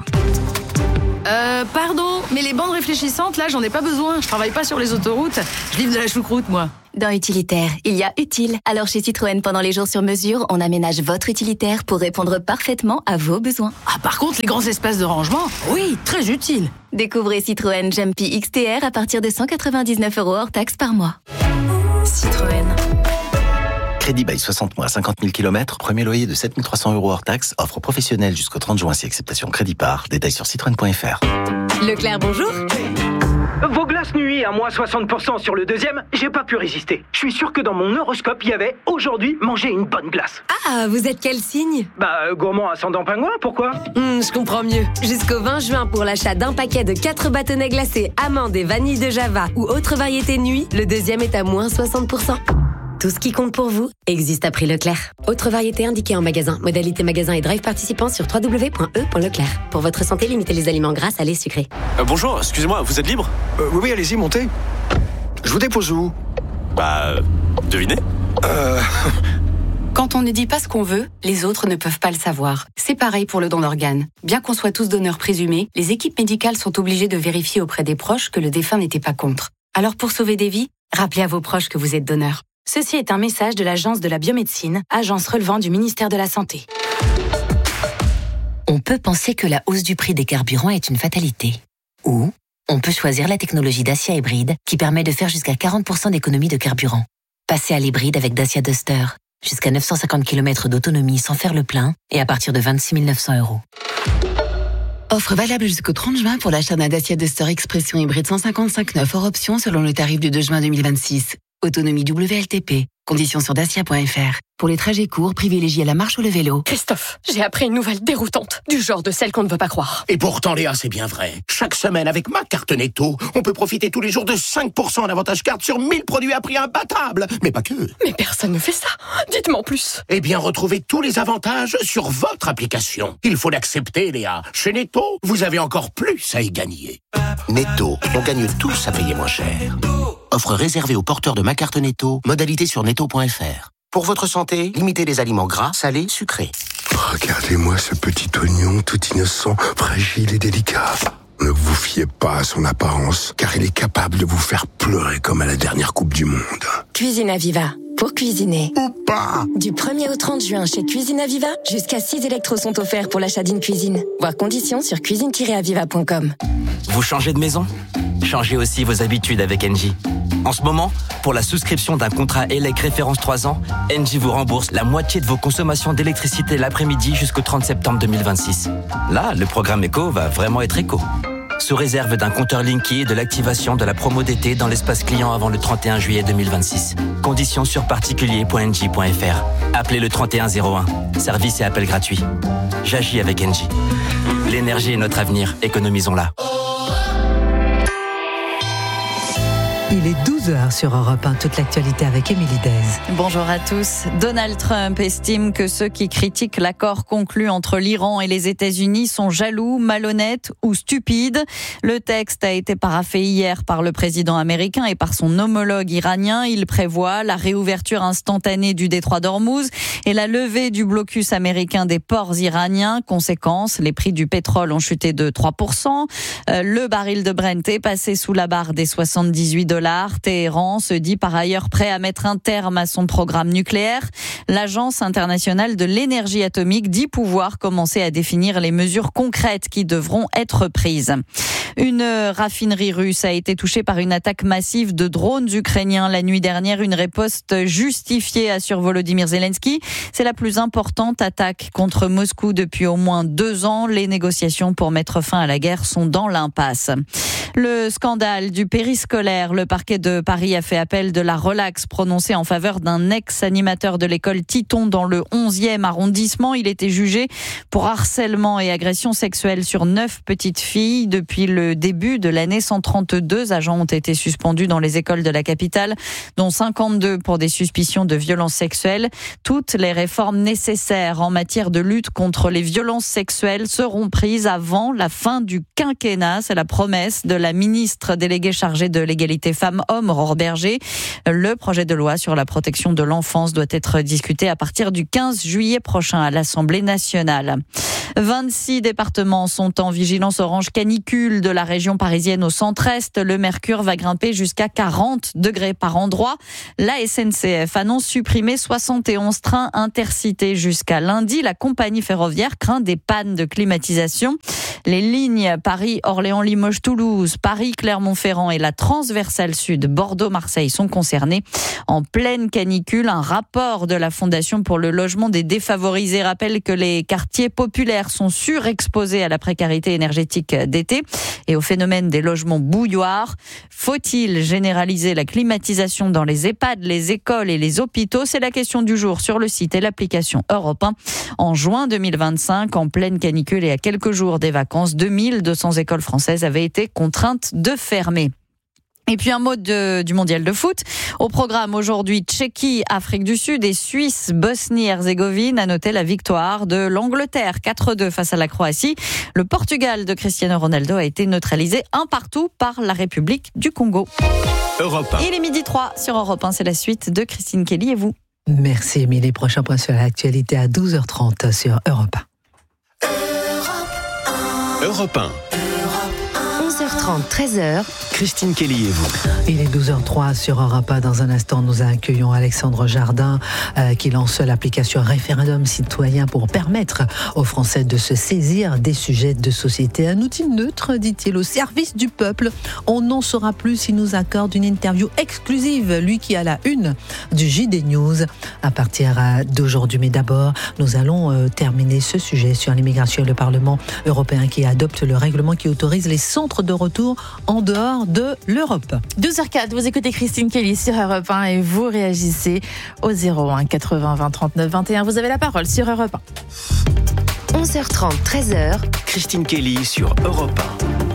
1. Pardon, mais les bandes réfléchissantes, là, j'en ai pas besoin. Je travaille pas sur les autoroutes. Je livre de la choucroute, moi. Dans Utilitaire, il y a utile. Alors chez Citroën, pendant les jours sur mesure, on aménage votre utilitaire pour répondre parfaitement à vos besoins. Ah, par contre, les grands espaces de rangement, oui, très utile. Découvrez Citroën Jumpy XTR à partir de 199 € hors taxe par mois. Citroën. Crédit bail 60 mois, 50 000 km, premier loyer de 7 300 € hors taxe, offre professionnelle jusqu'au 30 juin si acceptation crédit par. Détails sur citroën.fr. Leclerc, bonjour. Vos glaces nuit à moins 60% sur le deuxième, j'ai pas pu résister. Je suis sûr que dans mon horoscope, il y avait aujourd'hui manger une bonne glace. Ah, vous êtes quel signe? Gourmand ascendant pingouin, pourquoi? Je comprends mieux. Jusqu'au 20 juin, pour l'achat d'un paquet de 4 bâtonnets glacés, amandes et vanille de Java ou autre variété nuit, le deuxième est à moins 60%. Tout ce qui compte pour vous existe à prix Leclerc. Autre variété indiquée en magasin. Modalité magasin et drive participant sur www.e.leclerc. Pour votre santé, limitez les aliments gras, salés, sucrés. Bonjour, excusez-moi, vous êtes libre? Oui, allez-y, montez. Je vous dépose où? Devinez. Quand on ne dit pas ce qu'on veut, les autres ne peuvent pas le savoir. C'est pareil pour le don d'organes. Bien qu'on soit tous donneurs présumés, les équipes médicales sont obligées de vérifier auprès des proches que le défunt n'était pas contre. Alors pour sauver des vies, rappelez à vos proches que vous êtes donneur. Ceci est un message de l'Agence de la biomédecine, agence relevant du ministère de la Santé. On peut penser que la hausse du prix des carburants est une fatalité. Ou on peut choisir la technologie Dacia Hybride qui permet de faire jusqu'à 40% d'économie de carburant. Passez à l'hybride avec Dacia Duster. Jusqu'à 950 km d'autonomie sans faire le plein et à partir de 26 900 €. Offre valable jusqu'au 30 juin pour l'achat d'un Dacia Duster Expression hybride 155/9 hors option selon le tarif du 2 juin 2026. Autonomie WLTP. Conditions sur dacia.fr. Pour les trajets courts, privilégiez la marche ou le vélo. Christophe, j'ai appris une nouvelle déroutante, du genre de celle qu'on ne veut pas croire. Et pourtant, Léa, c'est bien vrai. Chaque semaine, avec ma carte Netto, on peut profiter tous les jours de 5% d'avantage carte sur 1000 produits à prix imbattable. Mais pas que. Mais personne ne fait ça. Dites-moi en plus. Eh bien, retrouvez tous les avantages sur votre application. Il faut l'accepter, Léa. Chez Netto, vous avez encore plus à y gagner. Netto, on gagne tous à payer moins cher. Offre réservée aux porteurs de ma carte Netto, modalité sur netto.fr. Pour votre santé, limitez les aliments gras, salés, sucrés. Regardez-moi ce petit oignon tout innocent, fragile et délicat. Ne vous fiez pas à son apparence, car il est capable de vous faire pleurer comme à la dernière Coupe du Monde. Cuisine Aviva. Pour cuisiner. Ou pas. Du 1er au 30 juin chez Cuisine Aviva, jusqu'à 6 électros sont offerts pour l'achat d'une cuisine. Voir conditions sur cuisine-aviva.com. Vous changez de maison? Changez aussi vos habitudes avec Engie. En ce moment, pour la souscription d'un contrat ELEC référence 3 ans, Engie vous rembourse la moitié de vos consommations d'électricité l'après-midi jusqu'au 30 septembre 2026. Là, le programme éco va vraiment être éco. Sous réserve d'un compteur Linky et de l'activation de la promo d'été dans l'espace client avant le 31 juillet 2026. Conditions sur particulier.engie.fr. Appelez le 3101. Service et appel gratuit. J'agis avec Engie. L'énergie est notre avenir. Économisons-la. Il est 12h sur Europe 1, toute l'actualité avec Émilie Dez. Bonjour à tous. Donald Trump estime que ceux qui critiquent l'accord conclu entre l'Iran et les États-Unis sont jaloux, malhonnêtes ou stupides. Le texte a été paraphé hier par le président américain et par son homologue iranien. Il prévoit la réouverture instantanée du détroit d'Ormuz et la levée du blocus américain des ports iraniens. Conséquence, les prix du pétrole ont chuté de 3%. Le baril de Brent est passé sous la barre des $78 $. Téhéran se dit par ailleurs prêt à mettre un terme à son programme nucléaire. L'Agence internationale de l'énergie atomique dit pouvoir commencer à définir les mesures concrètes qui devront être prises. Une raffinerie russe a été touchée par une attaque massive de drones ukrainiens la nuit dernière. Une riposte justifiée, assure Volodymyr Zelensky. C'est la plus importante attaque contre Moscou depuis au moins 2 ans. Les négociations pour mettre fin à la guerre sont dans l'impasse. Le scandale du périscolaire. Le parquet de Paris a fait appel de la relaxe prononcée en faveur d'un ex-animateur de l'école Titon dans le 11e arrondissement. Il était jugé pour harcèlement et agression sexuelle sur 9 petites filles. Depuis le début de l'année, 132 agents ont été suspendus dans les écoles de la capitale, dont 52 pour des suspicions de violences sexuelles. Toutes les réformes nécessaires en matière de lutte contre les violences sexuelles seront prises avant la fin du quinquennat. C'est la promesse de la ministre déléguée chargée de l'égalité femmes-hommes, Aurore Berger. Le projet de loi sur la protection de l'enfance doit être discuté à partir du 15 juillet prochain à l'Assemblée nationale. 26 départements sont en vigilance orange canicule de la région parisienne au centre-est. Le mercure va grimper jusqu'à 40 degrés par endroit. La SNCF annonce supprimer 71 trains intercités jusqu'à lundi. La compagnie ferroviaire craint des pannes de climatisation. Les lignes Paris, Orléans, Limoges, Toulouse, Paris, Clermont-Ferrand et la transversale sud, Bordeaux-Marseille sont concernés. En pleine canicule, un rapport de la Fondation pour le logement des défavorisés rappelle que les quartiers populaires sont surexposés à la précarité énergétique d'été et au phénomène des logements bouilloires. Faut-il généraliser la climatisation dans les EHPAD, les écoles et les hôpitaux? C'est la question du jour sur le site et l'application Europe 1. En juin 2025, en pleine canicule et à quelques jours des vacances, 2200 écoles françaises avaient été contraintes de fermer. Et puis un mot du mondial de foot. Au programme aujourd'hui, Tchéquie, Afrique du Sud et Suisse, Bosnie-Herzégovine. À noter la victoire de l'Angleterre 4-2 face à la Croatie. Le Portugal de Cristiano Ronaldo a été neutralisé 1-1 par la République du Congo. Europe 1. Il est 12h03 sur Europe 1. C'est la suite de Christine Kelly et vous. Merci Émilie. Prochain point sur l'actualité à 12h30 sur Europe 1. Europe 1. 11h30, 13h. Christine Kelly et vous. Il est 12h03 sur Europe 1. Dans un instant, nous accueillons Alexandre Jardin qui lance l'application Référendum citoyen pour permettre aux Français de se saisir des sujets de société. Un outil neutre, dit-il, au service du peuple. On n'en saura plus s'il nous accorde une interview exclusive, lui qui a la une du JD News à partir d'aujourd'hui. Mais d'abord, nous allons terminer ce sujet sur l'immigration et le Parlement européen qui adopte le règlement qui autorise les centres de retour en dehors de l'Europe. 12h04, vous écoutez Christine Kelly sur Europe 1 et vous réagissez au 01 80 20 39 21. Vous avez la parole sur Europe 1. 11h30, 13h. Christine Kelly sur Europe 1.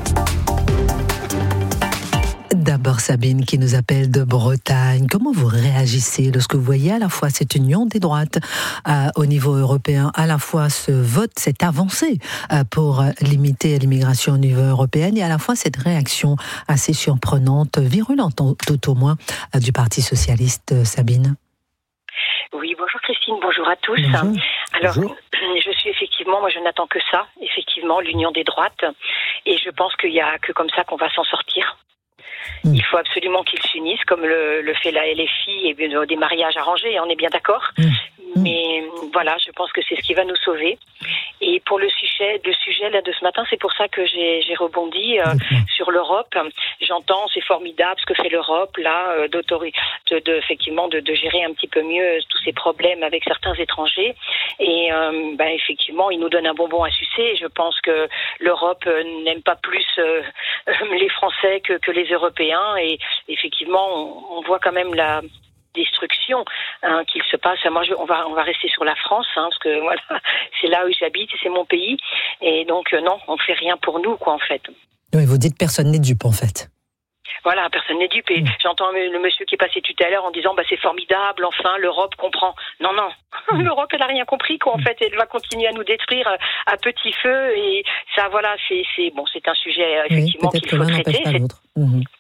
D'abord Sabine qui nous appelle de Bretagne. Comment vous réagissez lorsque vous voyez à la fois cette union des droites au niveau européen, à la fois ce vote, cette avancée pour limiter l'immigration au niveau européen et à la fois cette réaction assez surprenante, virulente tout au moins, du Parti socialiste, Sabine? Oui, bonjour Christine, bonjour à tous. Bonjour. Alors, bonjour. Je suis effectivement, moi je n'attends que ça, effectivement, l'union des droites. Et je pense qu'il n'y a que comme ça qu'on va s'en sortir. Il faut absolument qu'ils s'unissent, comme le fait la LFI, et des mariages arrangés, on est bien d'accord. Mais voilà, je pense que c'est ce qui va nous sauver. Et pour le sujet là de ce matin, c'est pour ça que j'ai rebondi sur l'Europe. J'entends, c'est formidable ce que fait l'Europe là, effectivement de gérer un petit peu mieux tous ces problèmes avec certains étrangers. Et effectivement, ils nous donnent un bonbon à sucer. Et je pense que l'Europe n'aime pas plus les Français que les Européens. Et effectivement, on voit quand même la destruction qu'il se passe. Moi, on va rester sur la France, parce que voilà, c'est là où j'habite, c'est mon pays, et donc non, on fait rien pour nous, quoi, en fait. Oui, vous dites personne n'est dupe, en fait. Voilà, personne n'est dupe. Et j'entends le monsieur qui est passé tout à l'heure en disant c'est formidable, enfin l'Europe comprend. Non, l'Europe elle n'a rien compris, quoi. En fait, elle va continuer à nous détruire à petit feu, et ça, voilà, c'est un sujet effectivement qu'il faut traiter.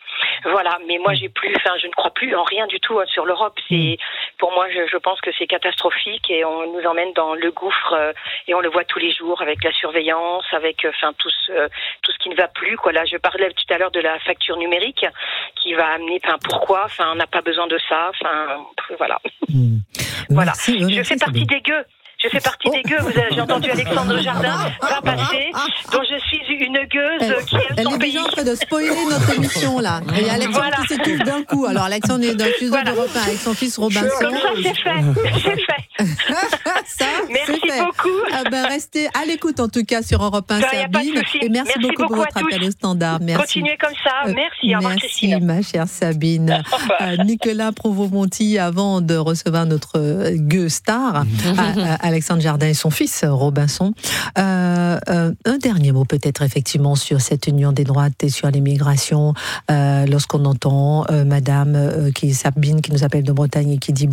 Voilà, mais moi je ne crois plus en rien du tout sur l'Europe. Pour moi, je pense que c'est catastrophique et on nous emmène dans le gouffre et on le voit tous les jours avec la surveillance, avec tout ce qui ne va plus. Là, je parlais tout à l'heure de la facture numérique qui va amener. Pourquoi on n'a pas besoin de ça. Voilà. Voilà. Je fais partie des gueux. J'ai entendu Alexandre Jardin va passer, dont je suis une gueuse qui aime son pays. Elle est déjà en train de spoiler notre émission, là. Et Alexandre qui s'étouffe d'un coup. Alors, Alexandre est dans le studio d'Europe 1 avec son fils Robinson. Comme ça, c'est fait. Ça, merci c'est fait. beaucoup. Restez à l'écoute, en tout cas, sur Europe 1, Sabine. Et merci beaucoup pour votre appel au standard. Merci. Continuez comme ça. Merci. Au revoir, Christine. Merci, ma chère Sabine. Nicolas Provomonti, avant de recevoir notre gueux star, Alexandre Jardin et son fils Robinson. Un dernier mot peut-être effectivement sur cette union des droites et sur l'immigration. Lorsqu'on entend Madame Sabine qui nous appelle de Bretagne et qui dit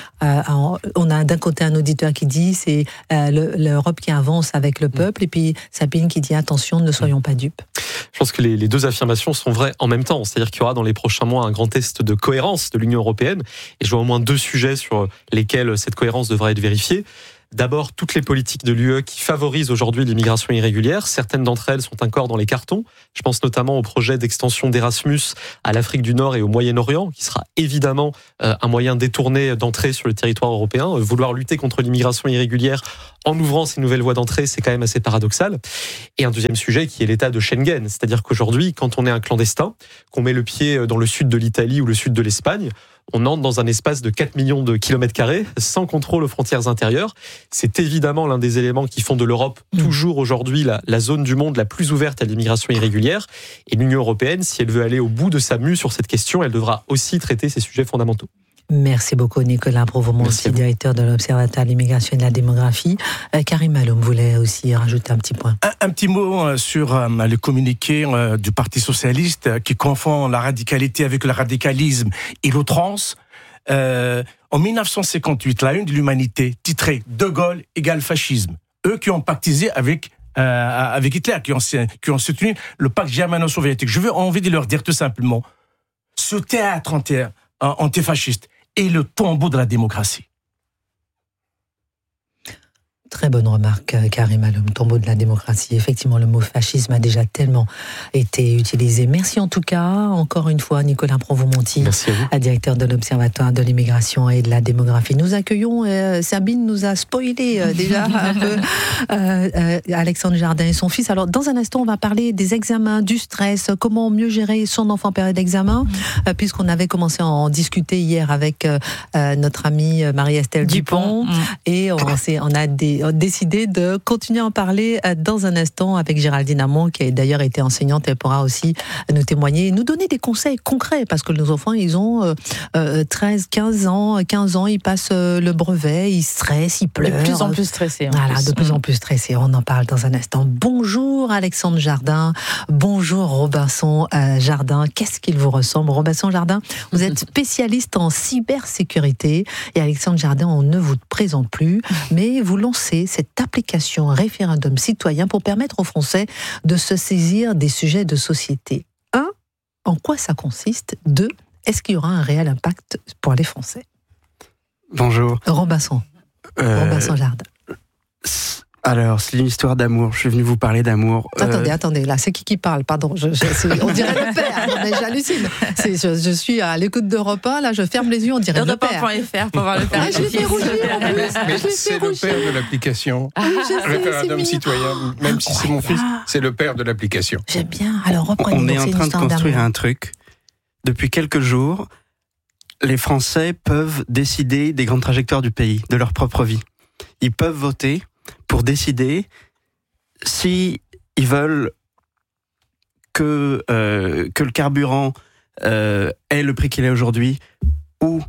on a d'un côté un auditeur qui dit c'est l'Europe qui avance avec le peuple, et puis Sabine qui dit attention, ne soyons pas dupes. Je pense que les deux affirmations sont vraies en même temps. C'est-à-dire qu'il y aura dans les prochains mois un grand test de cohérence de l'Union européenne, et je vois au moins 2 sujets sur lesquels cette cohérence devra être vérifiée. D'abord, toutes les politiques de l'UE qui favorisent aujourd'hui l'immigration irrégulière. Certaines d'entre elles sont encore dans les cartons. Je pense notamment au projet d'extension d'Erasmus à l'Afrique du Nord et au Moyen-Orient, qui sera évidemment un moyen détourné d'entrée sur le territoire européen. Vouloir lutter contre l'immigration irrégulière en ouvrant ces nouvelles voies d'entrée, c'est quand même assez paradoxal. Et un deuxième sujet qui est l'état de Schengen. C'est-à-dire qu'aujourd'hui, quand on est un clandestin, qu'on met le pied dans le sud de l'Italie ou le sud de l'Espagne, on entre dans un espace de 4 millions de kilomètres carrés, sans contrôle aux frontières intérieures. C'est évidemment l'un des éléments qui font de l'Europe toujours aujourd'hui la zone du monde la plus ouverte à l'immigration irrégulière. Et l'Union européenne, si elle veut aller au bout de sa mue sur cette question, elle devra aussi traiter ces sujets fondamentaux. Merci beaucoup Nicolas Provomonti, directeur de l'Observatoire de l'immigration et de la démographie. Karim Aloum voulait aussi rajouter un petit point. Un petit mot sur le communiqué du Parti socialiste qui confond la radicalité avec le radicalisme et l'outrance. En 1958, la une de l'Humanité titrait « De Gaulle égale fascisme ». Eux qui ont pactisé avec Hitler, qui ont soutenu le pacte germano-soviétique. J'ai envie de leur dire tout simplement, ce théâtre antifasciste est le tombeau de la démocratie. Très bonne remarque, Karim Aloum, tombeau de la démocratie. Effectivement, le mot fascisme a déjà tellement été utilisé. Merci en tout cas, encore une fois, Nicolas Provomonti, directeur de l'Observatoire de l'immigration et de la démographie. Nous accueillons, Sabine nous a spoilé déjà un peu Alexandre Jardin et son fils. Alors, dans un instant, on va parler des examens, du stress, comment mieux gérer son enfant en période d'examen, puisqu'on avait commencé à en discuter hier avec notre amie Marie-Estelle Dupont. Et on a décidé de continuer à en parler dans un instant avec Géraldine Amont, qui a d'ailleurs été enseignante. Elle pourra aussi nous témoigner, nous donner des conseils concrets, parce que nos enfants, ils ont 13, 15 ans, ils passent le brevet, ils stressent, ils pleurent. De plus en plus stressés. Voilà, de plus en plus stressés. On en parle dans un instant. Bonjour Alexandre Jardin, bonjour Robinson Jardin. Qu'est-ce qu'il vous ressemble, Robinson Jardin? Vous êtes spécialiste en cybersécurité, et Alexandre Jardin, on ne vous présente plus, mais vous lancez cette application référendum citoyen pour permettre aux Français de se saisir des sujets de société. 1. En quoi ça consiste? 2. Est-ce qu'il y aura un réel impact pour les Français? Bonjour. Robinson Jardin. Alors, c'est une histoire d'amour. Je suis venu vous parler d'amour. Attendez, là, c'est qui parle? Pardon, on dirait le père. Non, mais j'hallucine. Je suis à l'écoute d'Europe 1, là, je ferme les yeux, on dirait le père. Europe1.fr pour voir le père. Je l'ai fait rougir en plus. Mais c'est le père de l'application. Référendum citoyen, même si c'est mon fils, c'est le père de l'application. J'aime bien. Alors, reprenez. On est en train de construire un truc. Depuis quelques jours, les Français peuvent décider des grandes trajectoires du pays, de leur propre vie. Ils peuvent voter pour décider si ils veulent que le carburant ait le prix qu'il est aujourd'hui, ou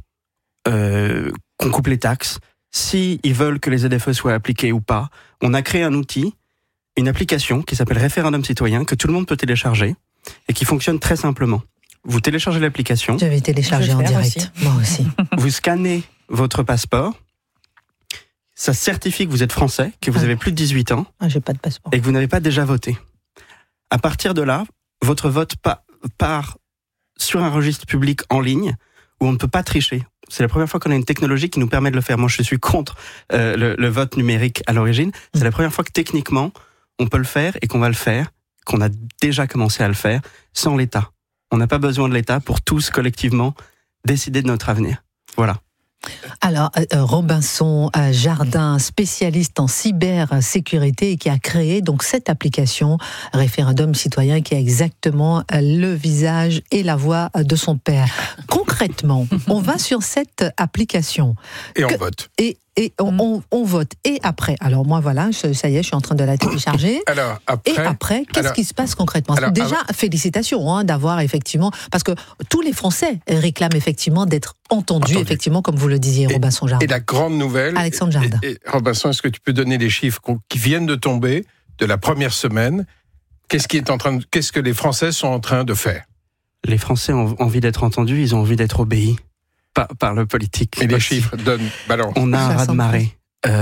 qu'on coupe les taxes, si ils veulent que les ZFE soient appliqués ou pas. On a créé un outil, une application qui s'appelle Référendum Citoyen, que tout le monde peut télécharger et qui fonctionne très simplement. Vous téléchargez l'application. Je vais télécharger en direct. Moi aussi. Vous scannez votre passeport. Ça certifie que vous êtes français, que vous avez plus de 18 ans. J'ai pas de passeport. Et que vous n'avez pas déjà voté. À partir de là, votre vote part sur un registre public en ligne où on ne peut pas tricher. C'est la première fois qu'on a une technologie qui nous permet de le faire. Moi, je suis contre le vote numérique à l'origine. C'est la première fois que techniquement, on peut le faire et qu'on va le faire, qu'on a déjà commencé à le faire sans l'État. On n'a pas besoin de l'État pour tous collectivement décider de notre avenir. Voilà. Alors, Robinson Jardin, spécialiste en cybersécurité et qui a créé donc cette application Référendum Citoyen qui a exactement le visage et la voix de son père. Concrètement, on va sur cette application. Et on vote. Et on vote. Et après, alors moi voilà, ça y est, je suis en train de la télécharger. Alors, après, qu'est-ce qui se passe concrètement ? Déjà, félicitations d'avoir effectivement, parce que tous les Français réclament effectivement d'être entendus, effectivement, comme vous le disiez, Robinson Jardin. Et la grande nouvelle, Alexandre Jardin. Robinson, est-ce que tu peux donner les chiffres qui viennent de tomber de la première semaine ? Qu'est-ce que les Français sont en train de faire ? Les Français ont envie d'être entendus, ils ont envie d'être obéis par le politique. Et les chiffres donnent balance. On a un raz-de-marée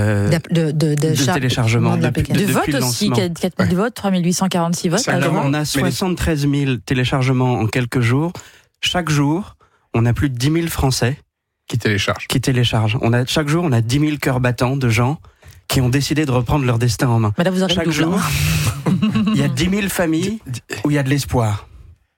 de téléchargement. De vote aussi, 4 000 votes, 3 846 votes. Alors, on a 73 000 téléchargements en quelques jours. Chaque jour, on a plus de 10 000 Français qui téléchargent. Chaque jour, on a 10 000 cœurs battants de gens qui ont décidé de reprendre leur destin en main. Mais là, vous chaque jour, il y a 10 000 familles où il y a de l'espoir.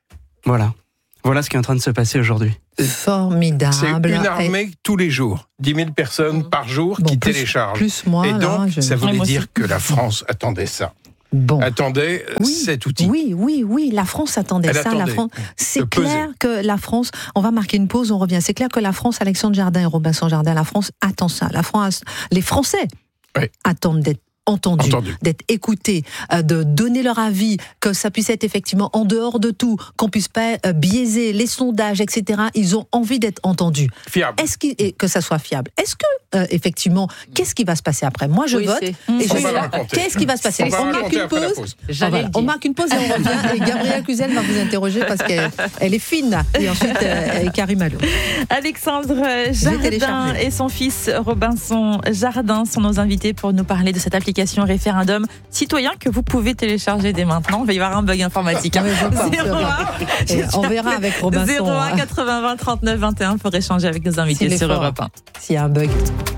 Voilà ce qui est en train de se passer aujourd'hui. Formidable. C'est une armée tous les jours. 10 000 personnes par jour qui téléchargent. Plus moi, et donc, ça voulait dire aussi. que la France attendait ça. Attendait cet outil. Oui, la France attendait ça. La France, c'est clair que la France, on va marquer une pause, on revient. C'est clair que la France, Alexandre Jardin et Robinson Jardin, la France attend ça. Les Français attendent d'être entendus, d'être écoutés, de donner leur avis, que ça puisse être effectivement en dehors de tout, qu'on puisse pas biaiser les sondages, etc. Ils ont envie d'être entendus. Fiable. Que ça soit fiable. Est-ce que, effectivement, qu'est-ce qui va se passer après ? Moi, je vote. Qu'est-ce qui va se passer ? On marque une pause. On marque une pause et on revient. Et Gabrielle Cluzel va vous interroger parce qu'elle est fine. Et ensuite, Karim Allo. Alexandre Jardin et son fils Robinson Jardin sont nos invités pour nous parler de cette application Référendum Citoyen que vous pouvez télécharger dès maintenant. Il va y avoir un bug informatique. On verra avec Robinson. 01 80 20 39 21 pour échanger avec nos invités sur Europe 1. S'il y a un bug.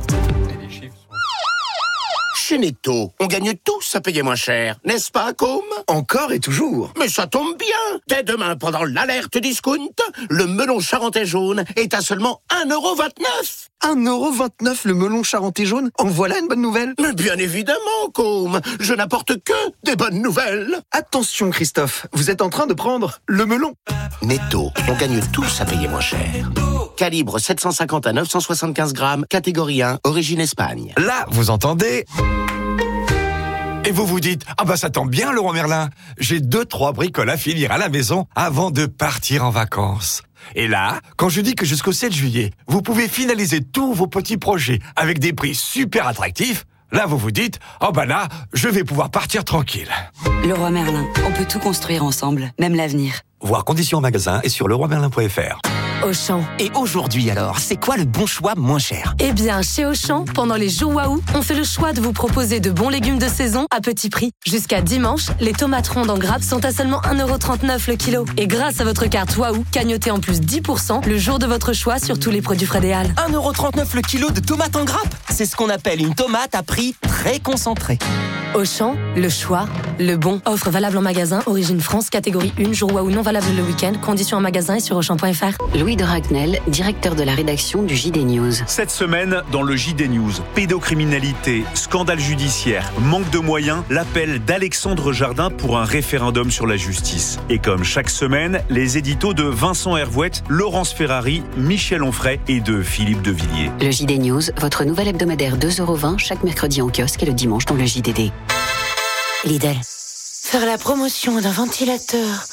Chez Netto, on gagne tous à payer moins cher, n'est-ce pas, Com ? Encore et toujours. Mais ça tombe bien. Dès demain, pendant l'alerte discount, le melon charentais jaune est à seulement 1,29 €. 1,29 € le melon charentais jaune ? En voilà une bonne nouvelle ? Mais bien évidemment, Com. Je n'apporte que des bonnes nouvelles. Attention, Christophe, vous êtes en train de prendre le melon. Netto, on gagne tous à payer moins cher. Calibre 750 à 975 grammes, catégorie 1, origine Espagne. Là, vous entendez ? Et vous vous dites, ça tombe bien, Leroy Merlin. J'ai 2-3 bricoles à finir à la maison avant de partir en vacances. Et là, quand je dis que jusqu'au 7 juillet, vous pouvez finaliser tous vos petits projets avec des prix super attractifs, là, vous vous dites, là, je vais pouvoir partir tranquille. Leroy Merlin, on peut tout construire ensemble, même l'avenir. Voir conditions en magasin et sur leroymerlin.fr. Auchan. Et aujourd'hui alors, c'est quoi le bon choix moins cher ? Eh bien, chez Auchan, pendant les jours Waouh, on fait le choix de vous proposer de bons légumes de saison à petit prix. Jusqu'à dimanche, les tomates rondes en grappe sont à seulement 1,39 € le kilo. Et grâce à votre carte Waouh, cagnotez en plus 10% le jour de votre choix sur tous les produits Frédéal. 1,39 € le kilo de tomates en grappe ? C'est ce qu'on appelle une tomate à prix très concentré. Auchan, le choix, le bon. Offre valable en magasin, origine France, catégorie 1, jour Waouh non valable le week-end. Conditions en magasin et sur Auchan.fr. Louis de Ragnel, directeur de la rédaction du JD News. Cette semaine, dans le JD News, pédocriminalité, scandale judiciaire, manque de moyens, l'appel d'Alexandre Jardin pour un référendum sur la justice. Et comme chaque semaine, les éditos de Vincent Hervouette, Laurence Ferrari, Michel Onfray et de Philippe Devilliers. Le JD News, votre nouvel hebdomadaire 2,20 € chaque mercredi en kiosque et le dimanche dans le JDD. Lidl. Faire la promotion d'un ventilateur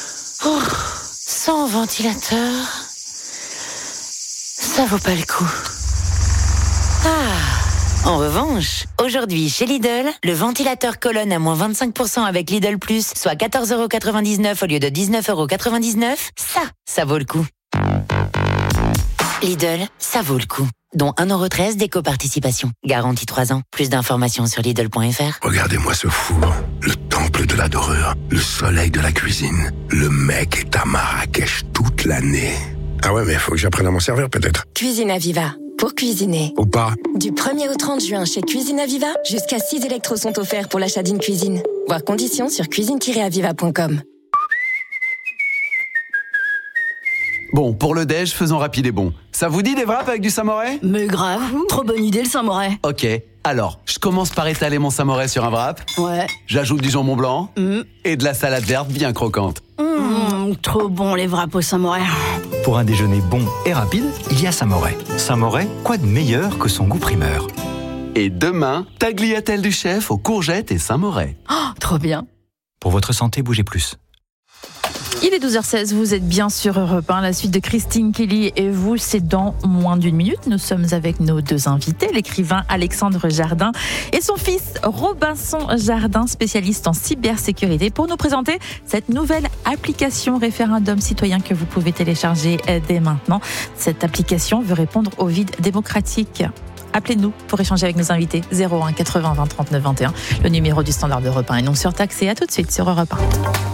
sans ventilateur, ça vaut pas le coup. En revanche, aujourd'hui chez Lidl, le ventilateur colonne à moins 25% avec Lidl Plus, soit 14,99 € au lieu de 19,99 €, ça vaut le coup. Lidl, ça vaut le coup. Dont 1,13 € d'éco-participation. Garantie 3 ans. Plus d'informations sur Lidl.fr. Regardez-moi ce four, le temple de la pizza dorure, le soleil de la cuisine. Le mec est à Marrakech toute l'année. Ah ouais, mais faut que j'apprenne à m'en servir peut-être. Cuisine Aviva. Pour cuisiner. Ou pas. Du 1er au 30 juin chez Cuisine Aviva, jusqu'à 6 électros sont offerts pour l'achat d'une cuisine. Voir conditions sur cuisine-aviva.com. Bon, pour le déj, faisons rapide et bon. Ça vous dit des wraps avec du samouraï ? Mais grave, trop bonne idée le samouraï. Ok, alors, je commence par étaler mon samouraï sur un wrap. Ouais. J'ajoute du jambon blanc et de la salade verte bien croquante. Trop bon les wraps au samouraï. Pour un déjeuner bon et rapide, il y a Samouraï. Samouraï, quoi de meilleur que son goût primeur ? Et demain, tagliatelle du chef aux courgettes et Saint-Moret. Oh, trop bien. Pour votre santé, bougez plus. Il est 12h16, vous êtes bien sur Europe 1. La suite de Christine Kelly et vous, c'est dans moins d'une minute. Nous sommes avec nos deux invités, l'écrivain Alexandre Jardin et son fils Robinson Jardin, spécialiste en cybersécurité, pour nous présenter cette nouvelle application référendum citoyen que vous pouvez télécharger dès maintenant. Cette application veut répondre au vide démocratique. Appelez-nous pour échanger avec nos invités. 01 80 20 39 21, le numéro du standard d'Europe 1 est non surtaxé. À tout de suite sur Europe 1.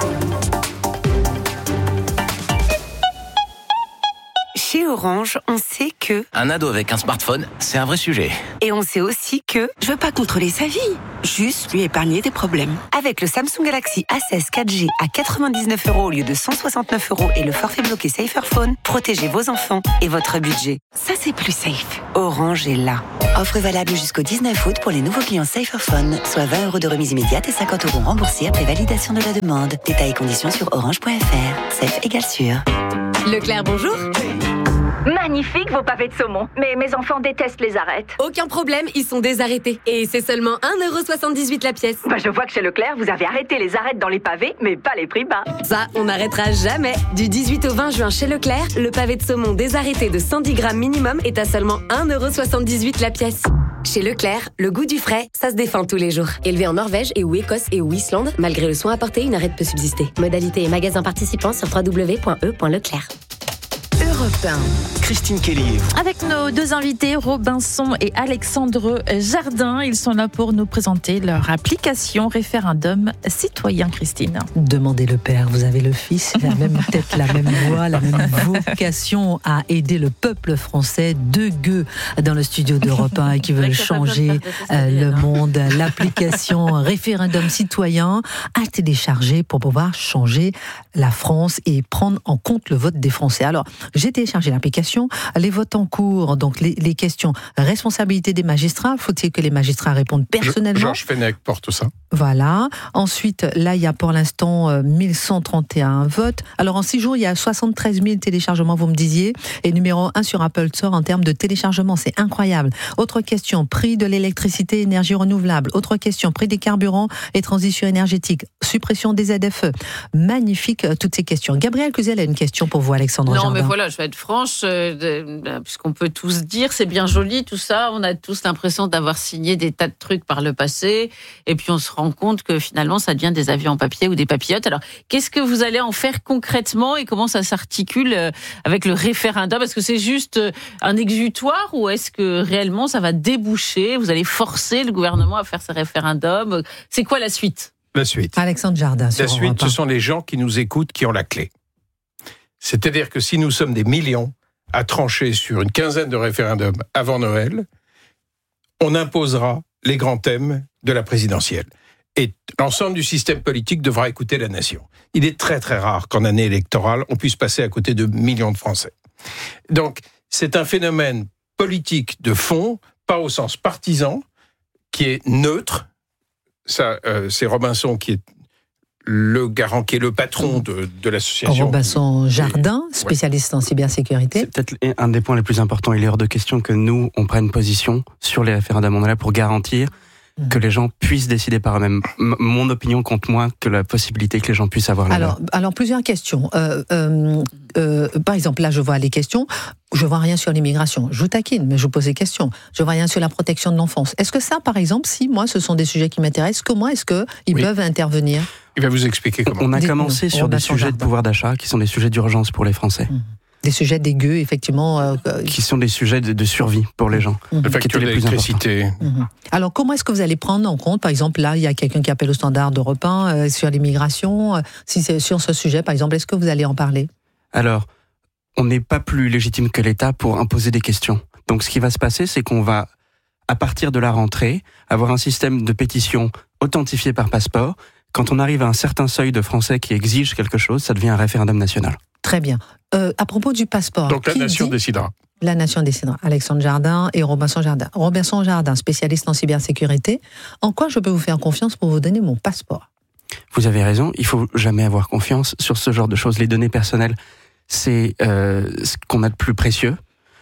Chez Orange, on sait que... Un ado avec un smartphone, c'est un vrai sujet. Et on sait aussi que... Je veux pas contrôler sa vie, juste lui épargner des problèmes. Avec le Samsung Galaxy A16 4G à 99 € au lieu de 169 € et le forfait bloqué Saferphone, protégez vos enfants et votre budget. Ça, c'est plus safe. Orange est là. Offre valable jusqu'au 19 août pour les nouveaux clients Saferphone, soit 20 € de remise immédiate et 50 € remboursés après validation de la demande. Détails et conditions sur orange.fr. Safe égale sûr. Leclerc, bonjour. Magnifique vos pavés de saumon, mais mes enfants détestent les arêtes. Aucun problème, ils sont désarrêtés. Et c'est seulement 1,78 € la pièce. Je vois que chez Leclerc, vous avez arrêté les arêtes dans les pavés, mais pas les prix bas. Ça, on n'arrêtera jamais. Du 18 au 20 juin chez Leclerc, le pavé de saumon désarrêté de 110 grammes minimum est à seulement 1,78 € la pièce. Chez Leclerc, le goût du frais, ça se défend tous les jours. Élevé en Norvège et ou Écosse et ou Islande, malgré le soin apporté, une arête peut subsister. Modalité et magasin participants sur www.e.leclerc. Europe 1. Christine Kelly et vous. Avec nos deux invités, Robinson et Alexandre Jardin, ils sont là pour nous présenter leur application référendum citoyen. Christine. Demandez le père, vous avez le fils, la même tête, la même voix, la même vocation à aider le peuple français. Deux gueux dans le studio d'Europe 1 qui veulent changer le monde. L'application référendum citoyen à télécharger pour pouvoir changer la France et prendre en compte le vote des Français. Alors, j'ai téléchargé l'application, les votes en cours, donc les questions, responsabilité des magistrats, faut-il que les magistrats répondent personnellement ? Georges Fenech porte ça. Voilà. Ensuite, là, il y a pour l'instant 1131 votes. Alors, en 6 jours, il y a 73 000 téléchargements, vous me disiez, et numéro 1 sur Apple Store en termes de téléchargement. C'est incroyable. Autre question, prix de l'électricité, énergie renouvelable. Autre question, prix des carburants et transition énergétique. Suppression des ZFE. Magnifique, toutes ces questions. Gabrielle Cluzel a une question pour vous, Alexandre Jardin. Non, mais voilà, je vais être franche, puisqu'on peut tous dire, c'est bien joli tout ça, on a tous l'impression d'avoir signé des tas de trucs par le passé, et puis on se rend compte que finalement ça devient des avions en papier ou des papillotes. Alors, qu'est-ce que vous allez en faire concrètement et comment ça s'articule avec le référendum ? Est-ce que c'est juste un exutoire ou est-ce que réellement ça va déboucher ? Vous allez forcer le gouvernement à faire ce référendum ? C'est quoi la suite ? La suite. Alexandre Jardin. La suite, ce sont les gens qui nous écoutent qui ont la clé. C'est-à-dire que si nous sommes des millions à trancher sur une quinzaine de référendums avant Noël, on imposera les grands thèmes de la présidentielle. Et l'ensemble du système politique devra écouter la nation. Il est très très rare qu'en année électorale, on puisse passer à côté de millions de Français. Donc, c'est un phénomène politique de fond, pas au sens partisan, qui est neutre. Ça, c'est Robinson qui est le garant, qui est le patron de l'association. Robinson Jardin, spécialiste en cybersécurité. C'est peut-être un des points les plus importants. Il est hors de question que nous, on prenne position sur les référendums. On est là pour garantir que les gens puissent décider par eux-mêmes. Mon opinion compte moins que la possibilité que les gens puissent avoir la Alors plusieurs questions. Par exemple, là, je vois les questions. Je vois rien sur l'immigration. Je vous taquine, mais je vous pose des questions. Je vois rien sur la protection de l'enfance. Est-ce que ça, par exemple, si moi, ce sont des sujets qui m'intéressent, comment est-ce qu'ils peuvent intervenir ? Il va vous expliquer comment. On a commencé sur des sujets de pouvoir d'achat qui sont des sujets d'urgence pour les Français. Des sujets dégueux, effectivement. Qui sont des sujets de survie pour les gens. La facture d'électricité. Alors, comment est-ce que vous allez prendre en compte, par exemple, là, il y a quelqu'un qui appelle au standard d'Europe 1 sur l'immigration. Si c'est sur ce sujet, par exemple, est-ce que vous allez en parler ? Alors, on n'est pas plus légitime que l'État pour imposer des questions. Donc, ce qui va se passer, c'est qu'on va, à partir de la rentrée, avoir un système de pétition authentifié par passeport. Quand on arrive à un certain seuil de Français qui exigent quelque chose, ça devient un référendum national. Très bien. À propos du passeport... Donc la nation décidera. La nation décidera. Alexandre Jardin et Robinson Jardin. Robinson Jardin, spécialiste en cybersécurité. En quoi je peux vous faire confiance pour vous donner mon passeport ? Vous avez raison, il faut jamais avoir confiance sur ce genre de choses. Les données personnelles, c'est ce qu'on a de plus précieux.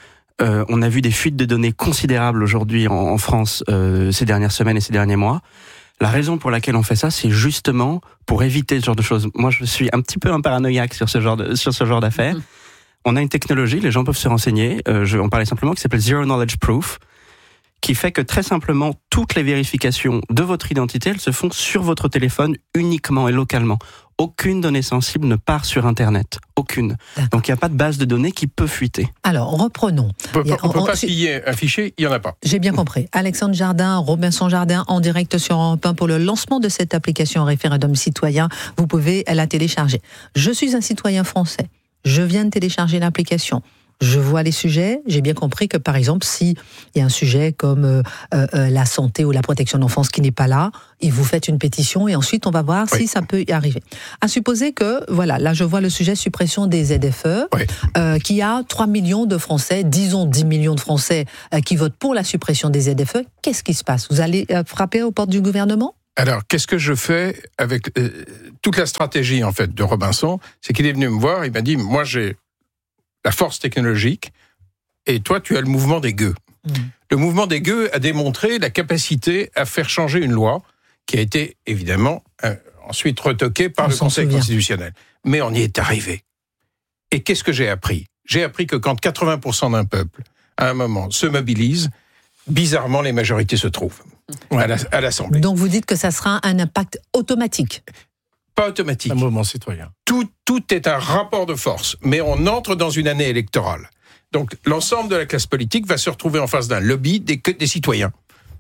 On a vu des fuites de données considérables aujourd'hui en France ces dernières semaines et ces derniers mois. La raison pour laquelle on fait ça, c'est justement pour éviter ce genre de choses. Moi, je suis un petit peu un paranoïaque sur ce genre d'affaires. On a une technologie, les gens peuvent se renseigner. Je vais en parler simplement, qui s'appelle Zero Knowledge Proof, qui fait que très simplement, toutes les vérifications de votre identité, elles se font sur votre téléphone uniquement et localement. Aucune donnée sensible ne part sur Internet. Aucune. Donc il n'y a pas de base de données qui peut fuiter. Alors, reprenons. On ne peut pas piller un fichier, il n'y en a pas. J'ai bien compris. Alexandre Jardin, Robinson Jardin, en direct sur Europe 1 pour le lancement de cette application Référendum Citoyen. Vous pouvez la télécharger. Je suis un citoyen français. Je viens de télécharger l'application. Je vois les sujets. J'ai bien compris que, par exemple, s'il y a un sujet comme la santé ou la protection de l'enfance qui n'est pas là, et vous faites une pétition et ensuite on va voir si ça peut y arriver. À supposer que, voilà, là je vois le sujet suppression des ZFE, qui a 3 millions de Français, disons 10 millions de Français qui votent pour la suppression des ZFE. Qu'est-ce qui se passe ? Vous allez frapper aux portes du gouvernement ? Alors, qu'est-ce que je fais avec toute la stratégie, en fait, de Robinson ? C'est qu'il est venu me voir, il m'a dit, moi j'ai la force technologique, et toi, tu as le mouvement des gueux. Le mouvement des gueux a démontré la capacité à faire changer une loi qui a été, évidemment, ensuite retoquée par le Conseil constitutionnel. Mais on y est arrivé. Et qu'est-ce que j'ai appris ? J'ai appris que quand 80% d'un peuple, à un moment, se mobilise, bizarrement, les majorités se trouvent à l'Assemblée. Donc vous dites que ça sera un impact automatique ? Pas automatique. Un mouvement citoyen. Tout est un rapport de force, mais on entre dans une année électorale. Donc l'ensemble de la classe politique va se retrouver en face d'un lobby des citoyens.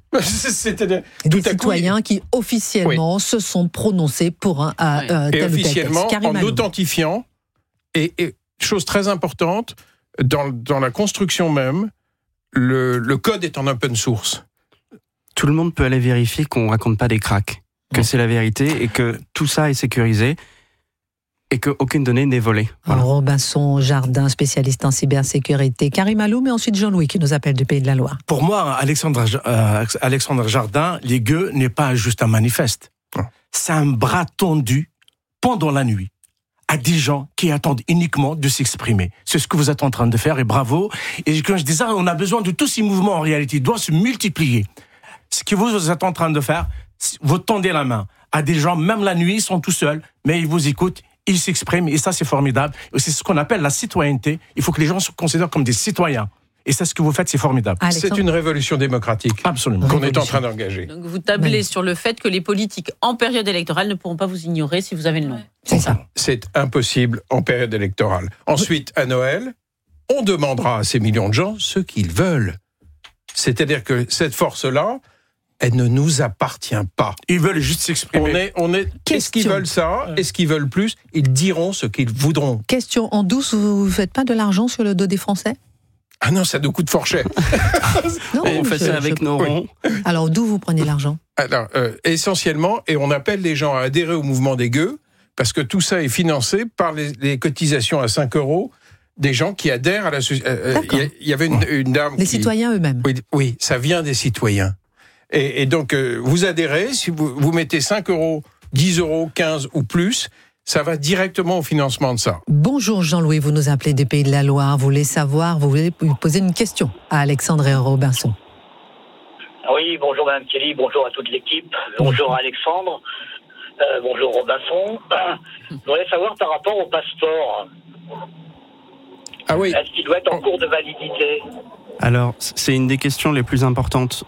Des citoyens qui officiellement se sont prononcés pour un tel et ou tel officiellement, texte. en authentifiant, et chose très importante, dans la construction même, le code est en open source. Tout le monde peut aller vérifier qu'on raconte pas des cracks, que c'est la vérité et que tout ça est sécurisé et qu'aucune donnée n'est volée. Voilà. Robinson Jardin, spécialiste en cybersécurité. Karim Alloum et ensuite Jean-Louis qui nous appelle du Pays de la Loire. Pour moi, Alexandre Jardin, les gueux n'est pas juste un manifeste. C'est un bras tendu pendant la nuit à des gens qui attendent uniquement de s'exprimer. C'est ce que vous êtes en train de faire et bravo. Et quand je dis ça, on a besoin de tous ces mouvements en réalité. Ils doivent se multiplier. Ce que vous êtes en train de faire, vous tendez la main à des gens, même la nuit, ils sont tout seuls, mais ils vous écoutent, ils s'expriment, et ça c'est formidable. C'est ce qu'on appelle la citoyenneté. Il faut que les gens se considèrent comme des citoyens. Et c'est ce que vous faites, c'est formidable. C'est une révolution démocratique qu'on est en train d'engager. Donc vous tablez sur le fait que les politiques en période électorale ne pourront pas vous ignorer si vous avez le nom. C'est ça. C'est impossible en période électorale. Ensuite, à Noël, on demandera à ces millions de gens ce qu'ils veulent. C'est-à-dire que cette force-là, elle ne nous appartient pas. Ils veulent juste s'exprimer. Est-ce qu'ils veulent ça ? Est-ce qu'ils veulent plus ? Ils diront ce qu'ils voudront. Question en douce, vous ne faites pas de l'argent sur le dos des Français ? Ah non, ça nous coûte fort cher. Non, on fait ça avec nos ronds. Alors, d'où vous prenez l'argent ? Alors, essentiellement, et on appelle les gens à adhérer au mouvement des gueux, parce que tout ça est financé par les cotisations à 5 € des gens qui adhèrent à la... Il y avait une dame Les citoyens eux-mêmes. Oui, ça vient des citoyens. Et donc, vous adhérez, si vous mettez 5 €, 10 €, 15 ou plus, ça va directement au financement de ça. Bonjour Jean-Louis, vous nous appelez des Pays de la Loire. Vous voulez savoir, vous voulez poser une question à Alexandre et Robinson. Oui, bonjour Mme Kelly, bonjour à toute l'équipe, bonjour Alexandre, bonjour Robinson. Je voudrais savoir par rapport au passeport. Ah oui. Est-ce qu'il doit être en cours de validité ? Alors, c'est une des questions les plus importantes.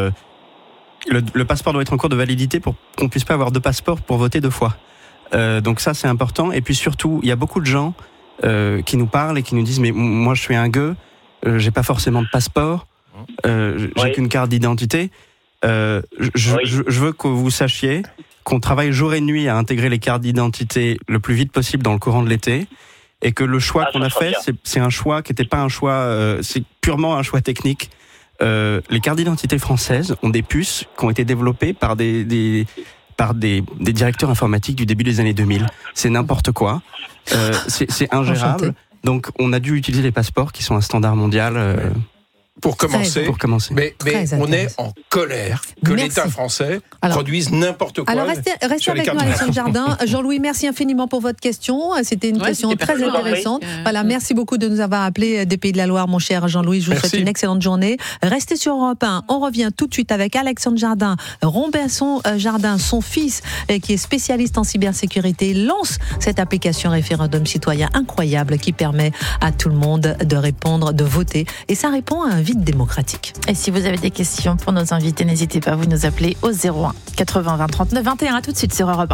Le passeport doit être en cours de validité pour qu'on puisse pas avoir deux passeports pour voter deux fois. Donc ça, c'est important. Et puis surtout, il y a beaucoup de gens qui nous parlent et qui nous disent mais moi je suis un gueux, j'ai pas forcément de passeport, j'ai qu'une carte d'identité. Je veux que vous sachiez qu'on travaille jour et nuit à intégrer les cartes d'identité le plus vite possible dans le courant de l'été. Et que le choix qu'on a fait, c'est un choix qui n'était pas un choix, c'est purement un choix technique. Les cartes d'identité françaises ont des puces qui ont été développées par des directeurs informatiques du début des années 2000. C'est n'importe quoi. C'est ingérable. Donc, on a dû utiliser les passeports qui sont un standard mondial. Pour commencer, mais on est en colère que l'État français produise n'importe quoi. Alors restez avec nous, Alexandre Jardin. Jean-Louis, merci infiniment pour votre question. C'était une question très intéressante. Voilà, merci beaucoup de nous avoir appelés des Pays de la Loire, mon cher Jean-Louis. Je vous souhaite une excellente journée. Restez sur Europe 1. On revient tout de suite avec Alexandre Jardin. Robinson Jardin, son fils, qui est spécialiste en cybersécurité, lance cette application référendum citoyen incroyable qui permet à tout le monde de répondre, de voter. Et ça répond à un vide démocratique. Et si vous avez des questions pour nos invités, n'hésitez pas à vous nous appeler au 01 80 20 39 21. À tout de suite sur Europe 1.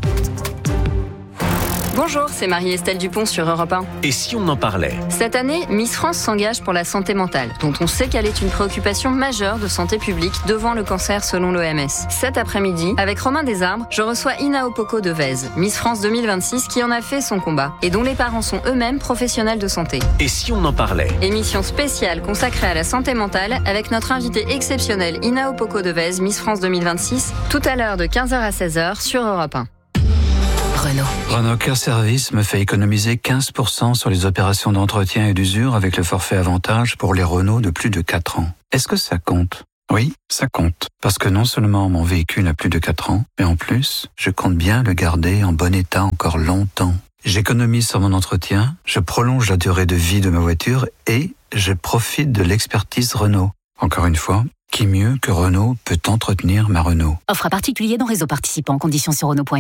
Bonjour, c'est Marie-Estelle Dupont sur Europe 1. Et si on en parlait ? Cette année, Miss France s'engage pour la santé mentale, dont on sait qu'elle est une préoccupation majeure de santé publique devant le cancer selon l'OMS. Cet après-midi, avec Romain Desarbres, je reçois Ina Opoko de Vèze, Miss France 2026, qui en a fait son combat et dont les parents sont eux-mêmes professionnels de santé. Et si on en parlait ? Émission spéciale consacrée à la santé mentale avec notre invitée exceptionnelle Ina Opoko de Vèze, Miss France 2026, tout à l'heure de 15h à 16h sur Europe 1. Renault Care Service me fait économiser 15% sur les opérations d'entretien et d'usure avec le forfait avantage pour les Renault de plus de 4 ans. Est-ce que ça compte ? Oui, ça compte. Parce que non seulement mon véhicule a plus de 4 ans, mais en plus, je compte bien le garder en bon état encore longtemps. J'économise sur mon entretien, je prolonge la durée de vie de ma voiture et je profite de l'expertise Renault. Encore une fois, qui mieux que Renault peut entretenir ma Renault ? Offre à particulier dans réseau participant, conditions sur Renault.fr.